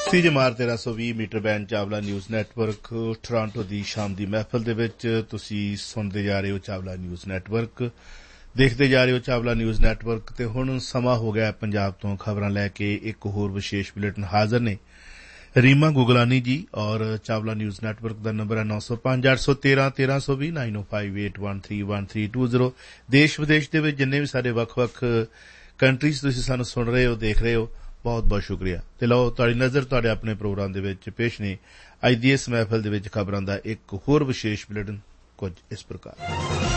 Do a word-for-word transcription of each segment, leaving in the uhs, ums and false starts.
ਸੀ ਜਮਾਰ तेरह सौ बीस metre band Chawla news network Toronto ਦੀ ਸ਼ਾਮ ਦੀ ਮਹਿਫਲ ਦੇ ਵਿੱਚ ਤੁਸੀਂ ਸੁਣਦੇ ਜਾ ਰਹੇ ਹੋ ਚਾਵਲਾ ਨਿਊਜ਼ ਨੈਟਵਰਕ, ਦੇਖਦੇ ਜਾ ਰਹੇ ਹੋ ਚਾਵਲਾ ਨਿਊਜ਼ ਨੈਟਵਰਕ। ਤੇ ਹੁਣ ਸਮਾਂ ਹੋ ਗਿਆ ਪੰਜਾਬ ਤੋਂ ਖਬਰਾਂ ਲੈ ਕੇ ਇੱਕ ਹੋਰ ਵਿਸ਼ੇਸ਼ ਬੁਲੇਟਿਨ ਹਾਜ਼ਰ ਨੇ ਰੀਮਾ ਗੁਗਲਾਨੀ ਜੀ, ਔਰ ਚਾਵਲਾ ਨਿਊਜ਼ ਨੈਟਵਰਕ ਦਾ ਨੰਬਰ ਹੈ ਨੌ ਸੌ ਪੰਜ ਅੱਠ ਸੌ ਤੇਰਾਂ ਤੇਰਾਂ ਸੌ ਵੀਹ ਨਾਈਨ ਓ five eight one three one three two zero. ਦੇਸ਼ ਵਿਦੇਸ਼ ਦੇ ਵਿੱਚ ਜਿੰਨੇ ਵੀ ਸਾਡੇ ਵੱਖ-ਵੱਖ ਕੰਟਰੀਜ਼ ਤੁਸੀਂ ਸਾਨੂੰ ਸੁਣ ਰਹੇ ਹੋ, ਦੇਖ ਰਹੇ ਹੋ, ਬਹੁਤ ਬਹੁਤ ਸ਼ੁਕਰੀਆ। ਤੇ ਲਓ ਤੁਹਾਡੀ ਨਜ਼ਰ ਤੁਹਾਡੇ ਆਪਣੇ ਪ੍ਰੋਗਰਾਮ ਦੇ ਵਿੱਚ ਪੇਸ਼ ਨੇ ਅੱਜ ਦੀ ਇਸ ਮਹਿਫਲ ਦੇ ਵਿੱਚ ਖਬਰਾਂ ਦਾ ਇੱਕ ਹੋਰ ਵਿਸ਼ੇਸ਼ ਬੁਲੇਟਿਨ ਕੁਝ ਇਸ ਪ੍ਰਕਾਰ।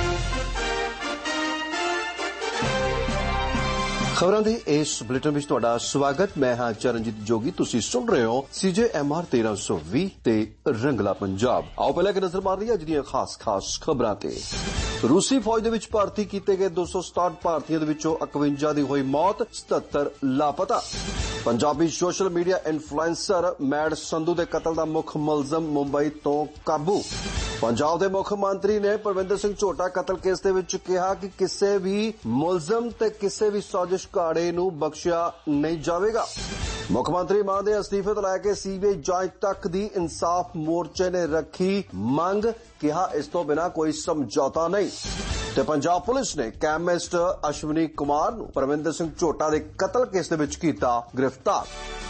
ਖਬਰਾਂ ਦੇ ਇਸ ਬੁਲੇਟਿਨ ਵਿੱਚ ਤੁਹਾਡਾ ਸਵਾਗਤ। ਮੈਂ ਹਾਂ ਚਰਨਜੀਤ ਜੋਗੀ। ਤੁਸੀਂ ਸੁਣ ਰਹੇ ਹੋ ਸੀ ਜੇ ਐਮ ਆਰ तेरह सौ बीस ਤੇ ਰੰਗਲਾ ਪੰਜਾਬ। ਆਓ ਪਹਿਲਾਂ ਇੱਕ ਨਜ਼ਰ ਮਾਰੀਏ ਅੱਜ ਦੀਆਂ ਖਾਸ-ਖਾਸ ਖਬਰਾਂ ਤੇ। ਰੂਸੀ ਫੌਜ ਦੇ ਵਿੱਚ ਭਰਤੀ ਕੀਤੇ ਗਏ ਦੋ ਸੌ ਸਤਾਹਠ ਭਾਰਤੀਆਂ ਦੇ ਵਿੱਚੋਂ ਇਕਵੰਜਾ ਦੀ ਹੋਈ ਮੌਤ, ਸਤੱਤਰ ਲਾਪਤਾ। Punjabi social media influencer made Sandhu ਦੇ ਕਤਲ ਦਾ ਮੁੱਖ ਮੁਲਜ਼ਮ ਮੁੰਬਈ ਤੋਂ ਕਾਬੂ। ਪੰਜਾਬ ਦੇ ਮੁੱਖ ਮੰਤਰੀ ਨੇ ਪਰਵਿੰਦਰ ਸਿੰਘ ਝੋਟਾ ਕਤਲ ਕੇਸ ਦੇ ਵਿੱਚ ਕਿਹਾ ਕਿ ਕਿਸੇ ਵੀ ਮੁਲਜ਼ਮ ਤੇ ਕਿਸੇ ਵੀ ਸਾਜ਼ਿਸ਼ ਘਾੜੇ ਨੂੰ ਬਖਸ਼ਿਆ ਨਹੀਂ ਜਾਵੇਗਾ। ਮੁੱਖ ਮੰਤਰੀ ਮਾਨ ਦੇ ਅਸਤੀਫੇ ਤੋਂ ਲੈ ਕੇ ਸੀਬੀਆਈ ਜਾਂਚ ਤੱਕ ਦੀ ਇਨਸਾਫ ਮੋਰਚੇ ਨੇ ਰੱਖੀ ਮੰਗ, ਕਿਹਾ ਇਸ ਤੋਂ ਬਿਨਾਂ ਕੋਈ ਸਮਝੌਤਾ ਨਹੀਂ। ਤੇ ਪੰਜਾਬ ਪੁਲਿਸ ਨੇ ਕੈਮਿਸਟ ਅਸ਼ਵਨੀ ਕੁਮਾਰ ਨੂੰ ਪਰਵਿੰਦਰ ਸਿੰਘ ਝੋਟਾ ਦੇ ਕਤਲ ਕੇਸ ਦੇ ਵਿੱਚ ਕੀਤਾ ਗ੍ਰਿਫਤਾਰ।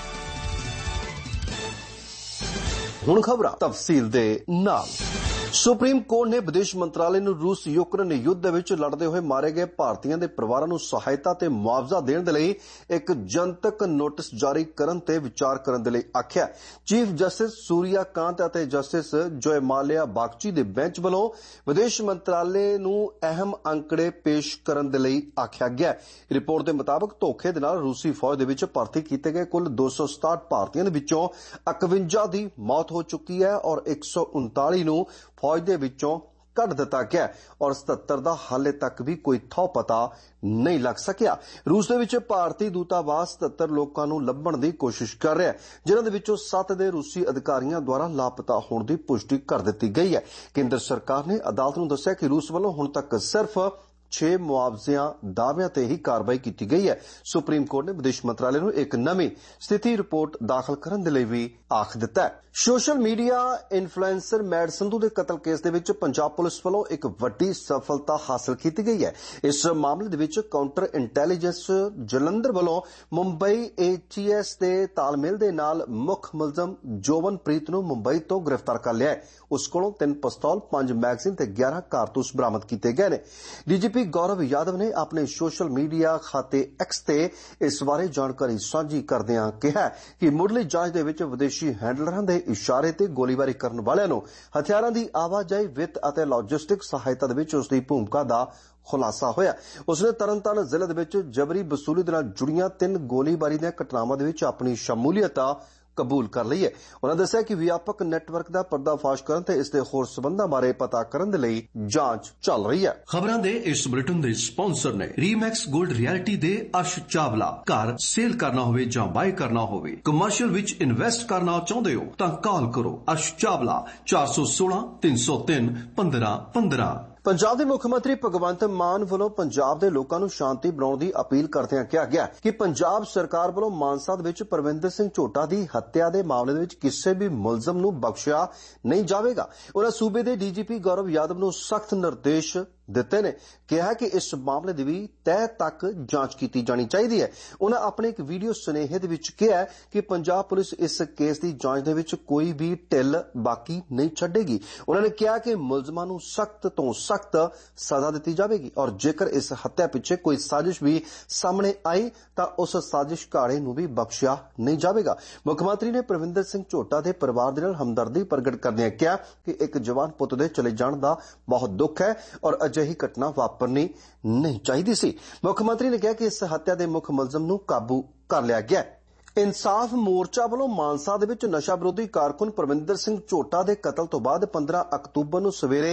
ਹੁਣ ਖਬਰਾਂ ਤਫਸੀਲ ਦੇ ਨਾਲ। ਸੁਪਰੀਮ ਕੋਰਟ ਨੇ ਵਿਦੇਸ਼ ਮੰਤਰਾਲੇ ਨੂੰ ਰੂਸ ਯੂਕਰੇਨ ਯੁੱਧ ਦੇ ਵਿੱਚ ਲੜਦੇ ਹੋਏ ਮਾਰੇ ਗਏ ਭਾਰਤੀਆਂ ਦੇ ਪਰਿਵਾਰਾਂ ਨੂੰ ਸਹਾਇਤਾ ਤੇ ਮੁਆਵਜ਼ਾ ਦੇਣ ਦੇ ਲਈ ਇੱਕ ਜਨਤਕ ਨੋਟਿਸ ਜਾਰੀ ਕਰਨ ਤੇ ਵਿਚਾਰ ਕਰਨ ਦੇ ਲਈ ਆਖਿਆ। ਚੀਫ ਜਸਟਿਸ ਸੂਰਿਆ ਕਾਂਤ ਅਤੇ ਜਸਟਿਸ ਜੋਇਮਾਲਿਆ ਬਾਗਚੀ ਦੇ ਬੈਂਚ ਵੱਲੋਂ ਵਿਦੇਸ਼ ਮੰਤਰਾਲੇ ਨੂੰ ਅਹਿਮ ਅੰਕੜੇ ਪੇਸ਼ ਕਰਨ ਦੇ ਲਈ ਆਖਿਆ ਗਿਆ। ਰਿਪੋਰਟ ਦੇ ਮੁਤਾਬਕ ਧੋਖੇ ਦੇ ਨਾਲ ਰੂਸੀ ਫੌਜ ਦੇ ਵਿੱਚ ਭਰਤੀ ਕੀਤੇ ਗਏ ਕੁੱਲ ਦੋ ਸੌ ਸਤਾਹਠ ਭਾਰਤੀਆਂ ਦੇ ਵਿੱਚੋਂ ਇਕਵੰਜਾ ਦੀ ਮੌਤ ਹੋ ਚੁੱਕੀ ਹੈ ਔਰ ਇੱਕ ਸੌ ਉਨਤਾਲੀ ਨੂੰ ਫੌਜ ਦੇ ਵਿੱਚੋਂ ਕੱਢ ਦਿੱਤਾ ਗਿਆ ਔਰ ਸਤੱਤਰ ਦਾ ਹਾਲੇ ਤੱਕ ਵੀ ਕੋਈ ਥੌ ਪਤਾ ਨਹੀਂ ਲੱਗ ਸਕਿਆ। ਰੂਸ ਦੇ ਵਿੱਚ ਭਾਰਤੀ ਦੂਤਾਵਾਸ ਸਤੱਤਰ ਲੋਕਾਂ ਨੂੰ ਲੱਭਣ ਦੀ ਕੋਸ਼ਿਸ਼ ਕਰ ਰਿਹਾ, ਜਿਨ੍ਹਾਂ ਦੇ ਵਿੱਚੋਂ ਸੱਤ ਦੇ ਰੂਸੀ ਅਧਿਕਾਰੀਆਂ ਦੁਆਰਾ ਲਾਪਤਾ ਹੋਣ ਦੀ ਪੁਸ਼ਟੀ ਕਰ ਦਿੱਤੀ ਗਈ ਹੈ। ਕੇਂਦਰ ਸਰਕਾਰ ਨੇ ਅਦਾਲਤ ਨੂੰ ਦੱਸਿਆ ਕਿ ਰੂਸ ਵੱਲੋਂ ਹੁਣ ਤੱਕ ਸਿਰਫ ਛੇ ਮੁਆਵਜ਼ਿਆਂ ਦਾਅਵਿਆਂ ਤੇ ਹੀ ਕਾਰਵਾਈ ਕੀਤੀ ਗਈ ਹੈ। ਸੁਪਰੀਮ ਕੋਰਟ ਨੇ ਵਿਦੇਸ਼ ਮੰਤਰਾਲੇ ਨੂੰ ਇੱਕ ਨਵੀਂ ਸਥਿਤੀ ਰਿਪੋਰਟ ਦਾਖਲ ਕਰਨ ਦੇ ਲਈ ਵੀ ਆਖ ਦਿੱਤਾ ਹੈ। Social media influencer made Sandhu ਦੇ ਕਤਲ ਕੇਸ ਦੇ ਵਿੱਚ ਪੰਜਾਬ ਪੁਲਿਸ ਵੱਲੋਂ ਇੱਕ ਵੱਡੀ ਸਫਲਤਾ ਹਾਸਲ ਕੀਤੀ ਗਈ ਹੈ। ਇਸ ਮਾਮਲੇ ਦੇ ਵਿੱਚ ਕਾਊਂਟਰ ਇੰਟੈਲੀਜੈਂਸ ਜਲੰਧਰ ਵੱਲੋਂ ਮੁੰਬਈ ਏਚੀਐਸ ਦੇ ਤਾਲਮੇਲ ਦੇ ਨਾਲ ਮੁੱਖ ਮੁਲਜ਼ਮ ਜੋਵਨਪ੍ਰੀਤ ਨੂੰ ਮੁੰਬਈ ਤੋਂ ਗ੍ਰਿਫਤਾਰ ਕਰ ਲਿਆ ਹੈ। ਉਸ ਕੋਲੋਂ ਤਿੰਨ ਪਿਸਤੌਲ, ਪੰਜ ਮੈਗਜ਼ੀਨ ਤੇ ਗਿਆਰਾਂ ਕਾਰਤੂਸ ਬਰਾਮਦ ਕੀਤੇ ਗਏ ਨੇ। ਡੀਜੀਪੀ ਗੌਰਵ ਯਾਦਵ ਨੇ ਆਪਣੇ ਸੋਸ਼ਲ ਮੀਡੀਆ ਖਾਤੇ ਐਕਸ ਤੇ ਇਸ ਬਾਰੇ ਜਾਣਕਾਰੀ ਸਾਂਝੀ ਕਰਦਿਆਂ ਕਿਹਾ ਕਿ ਮੁੱਢਲੀ ਜਾਂਚ ਦੇ ਵਿੱਚ ਵਿਦੇਸ਼ੀ ਹੈਂਡਲਰਾਂ ਦੇ ਇਸ਼ਾਰੇ ਤੇ ਗੋਲੀਬਾਰੀ ਕਰਨ ਵਾਲਿਆਂ ਨੂੰ ਹਥਿਆਰਾਂ ਦੀ ਆਵਾਜਾਈ, ਵਿੱਤ ਅਤੇ ਲੌਜਿਸਟਿਕ ਸਹਾਇਤਾ ਦੇ ਵਿੱਚ ਉਸ ਦੀ ਭੂਮਿਕਾ ਦਾ ਖੁਲਾਸਾ ਹੋਇਆ। ਉਸਨੇ ਤਰਨਤਾਰਨ ਜ਼ਿਲ੍ਹੇ ਦੇ ਵਿੱਚ ਜਬਰੀ ਵਸੂਲੀ ਦੇ ਨਾਲ ਜੁੜੀਆਂ ਤਿੰਨ ਗੋਲੀਬਾਰੀ ਦੀਆਂ ਘਟਨਾਵਾਂ ਦੇ ਵਿੱਚ ਆਪਣੀ ਸ਼ਮੂਲੀਅਤ ਕਬੂਲ ਕਰ ਲਈ ਹੈ। ਉਨ੍ਹਾਂ ਦੱਸਿਆ ਕਿ ਵਿਆਪਕ ਨੈਟਵਰਕ ਦਾ ਪਰਦਾਫਾਸ਼ ਕਰਨ ਤੇ ਇਸ ਦੇ ਹੋਰ ਸਬੰਧਾਂ ਬਾਰੇ ਪਤਾ ਕਰਨ ਦੇ ਲਈ ਜਾਂਚ ਚੱਲ ਰਹੀ ਹੈ। ਖਬਰਾਂ ਦੇ ਇਸ ਬੁਲੇਟਿਨ ਦੇ ਸਪਾਂਸਰ ਨੇ ਰੀਮੈਕਸ ਗੋਲਡ ਰਿਐਲਿਟੀ ਦੇ ਅਰਸ਼ ਚਾਵਲਾ। ਘਰ ਸੇਲ ਕਰਨਾ ਹੋਵੇ ਜਾਂ ਬਾਏ ਕਰਨਾ ਹੋਵੇ, ਕਮਰਸ਼ੀਅਲ ਵਿੱਚ ਇਨਵੈਸਟ ਕਰਨਾ ਚਾਹੁੰਦੇ ਹੋ ਤਾਂ ਕਾਲ ਕਰੋ ਅਰਸ਼ ਚਾਵਲਾ ਚਾਰ ਸੌ ਸੋਲਾਂ ਤਿੰਨ ਸੌ ਤਿੰਨ ਪੰਦਰਾਂ ਪੰਦਰਾਂ। ਪੰਜਾਬ ਦੇ ਮੁੱਖ ਮੰਤਰੀ ਭਗਵੰਤ ਮਾਨ ਵੱਲੋਂ ਪੰਜਾਬ ਦੇ ਲੋਕਾਂ ਨੂੰ ਸ਼ਾਂਤੀ ਬਣਾਉਣ ਦੀ ਅਪੀਲ ਕਰਦਿਆਂ ਕਿਹਾ ਗਿਆ ਕਿ ਪੰਜਾਬ ਸਰਕਾਰ ਵੱਲੋਂ ਮਾਨਸਾ ਦੇ ਵਿੱਚ ਪਰਵਿੰਦਰ ਸਿੰਘ ਝੋਟਾ ਦੀ ਹੱਤਿਆ ਦੇ ਮਾਮਲੇ ਦੇ ਵਿੱਚ ਕਿਸੇ ਵੀ ਮੁਲਜ਼ਮ ਨੂੰ ਬਖਸ਼ਿਆ ਨਹੀਂ ਜਾਵੇਗਾ। ਉਨ੍ਹਾਂ ਸੂਬੇ ਦੇ ਡੀਜੀਪੀ ਗੌਰਵ ਯਾਦਵ ਨੂੰ ਸਖਤ ਨਿਰਦੇਸ਼ ਦਿੱਤੇ ਨੇ, ਕਿਹਾ ਕਿ ਇਸ ਮਾਮਲੇ ਦੀ ਵੀ ਤਹਿ ਤੱਕ ਜਾਂਚ ਕੀਤੀ ਜਾਣੀ ਚਾਹੀਦੀ ਹੈ। ਉਨ੍ਹਾਂ ਆਪਣੇ ਇੱਕ ਵੀਡੀਓ ਸੁਨੇਹੇ ਦੇ ਵਿੱਚ ਕਿਹਾ ਕਿ ਪੰਜਾਬ ਪੁਲਿਸ ਇਸ ਕੇਸ ਦੀ ਜਾਂਚ ਦੇ ਵਿੱਚ ਕੋਈ ਵੀ ਢਿੱਲ ਬਾਕੀ ਨਹੀਂ ਛੱਡੇਗੀ। ਉਨ੍ਹਾਂ ਨੇ ਕਿਹਾ ਕਿ ਮੁਲਜ਼ਮਾਂ ਨੂੰ ਸਖਤ ਤੋਂ ਸਖਤ ਸਜ਼ਾ ਦਿੱਤੀ ਜਾਵੇਗੀ ਔਰ ਜੇਕਰ ਇਸ ਹੱਤਿਆ ਪਿੱਛੇ ਕੋਈ ਸਾਜ਼ਿਸ਼ ਵੀ ਸਾਹਮਣੇ ਆਈ ਤਾਂ ਉਸ ਸਾਜ਼ਿਸ਼ ਘਾੜੇ ਨੂੰ ਵੀ ਬਖਸ਼ਿਆ ਨਹੀਂ ਜਾਵੇਗਾ। ਮੁੱਖ ਮੰਤਰੀ ਨੇ ਪਰਵਿੰਦਰ ਸਿੰਘ ਝੋਟਾ ਦੇ ਪਰਿਵਾਰ ਦੇ ਨਾਲ ਹਮਦਰਦੀ ਪ੍ਰਗਟ ਕਰਦਿਆਂ ਕਿਹਾ ਕਿ ਇੱਕ ਜਵਾਨ ਪੁੱਤ ਦੇ ਚਲੇ ਜਾਣ ਦਾ ਬਹੁਤ ਦੁੱਖ ਹੈ ਔਰ ਅਜਿਹੀ ਘਟਨਾ ਵਾਪਰਨੀ ਨਹੀਂ ਚਾਹੀਦੀ ਸੀ। ਮੁੱਖ ਮੰਤਰੀ ਨੇ ਕਿਹਾ ਕਿ ਇਸ ਹੱਤਿਆ ਦੇ ਮੁੱਖ ਮੁਲਜ਼ਮ ਨੂੰ ਕਾਬੂ ਕਰ ਲਿਆ ਗਿਆ। ਇਨਸਾਫ ਮੋਰਚਾ ਵੱਲੋਂ ਮਾਨਸਾ ਦੇ ਵਿੱਚ ਨਸ਼ਾ ਵਿਰੋਧੀ ਕਾਰਕੁਨ ਪਰਵਿੰਦਰ ਸਿੰਘ ਝੋਟਾ ਦੇ ਕਤਲ ਤੋਂ ਬਾਅਦ ਪੰਦਰਾਂ ਅਕਤੂਬਰ ਨੂੰ ਸਵੇਰੇ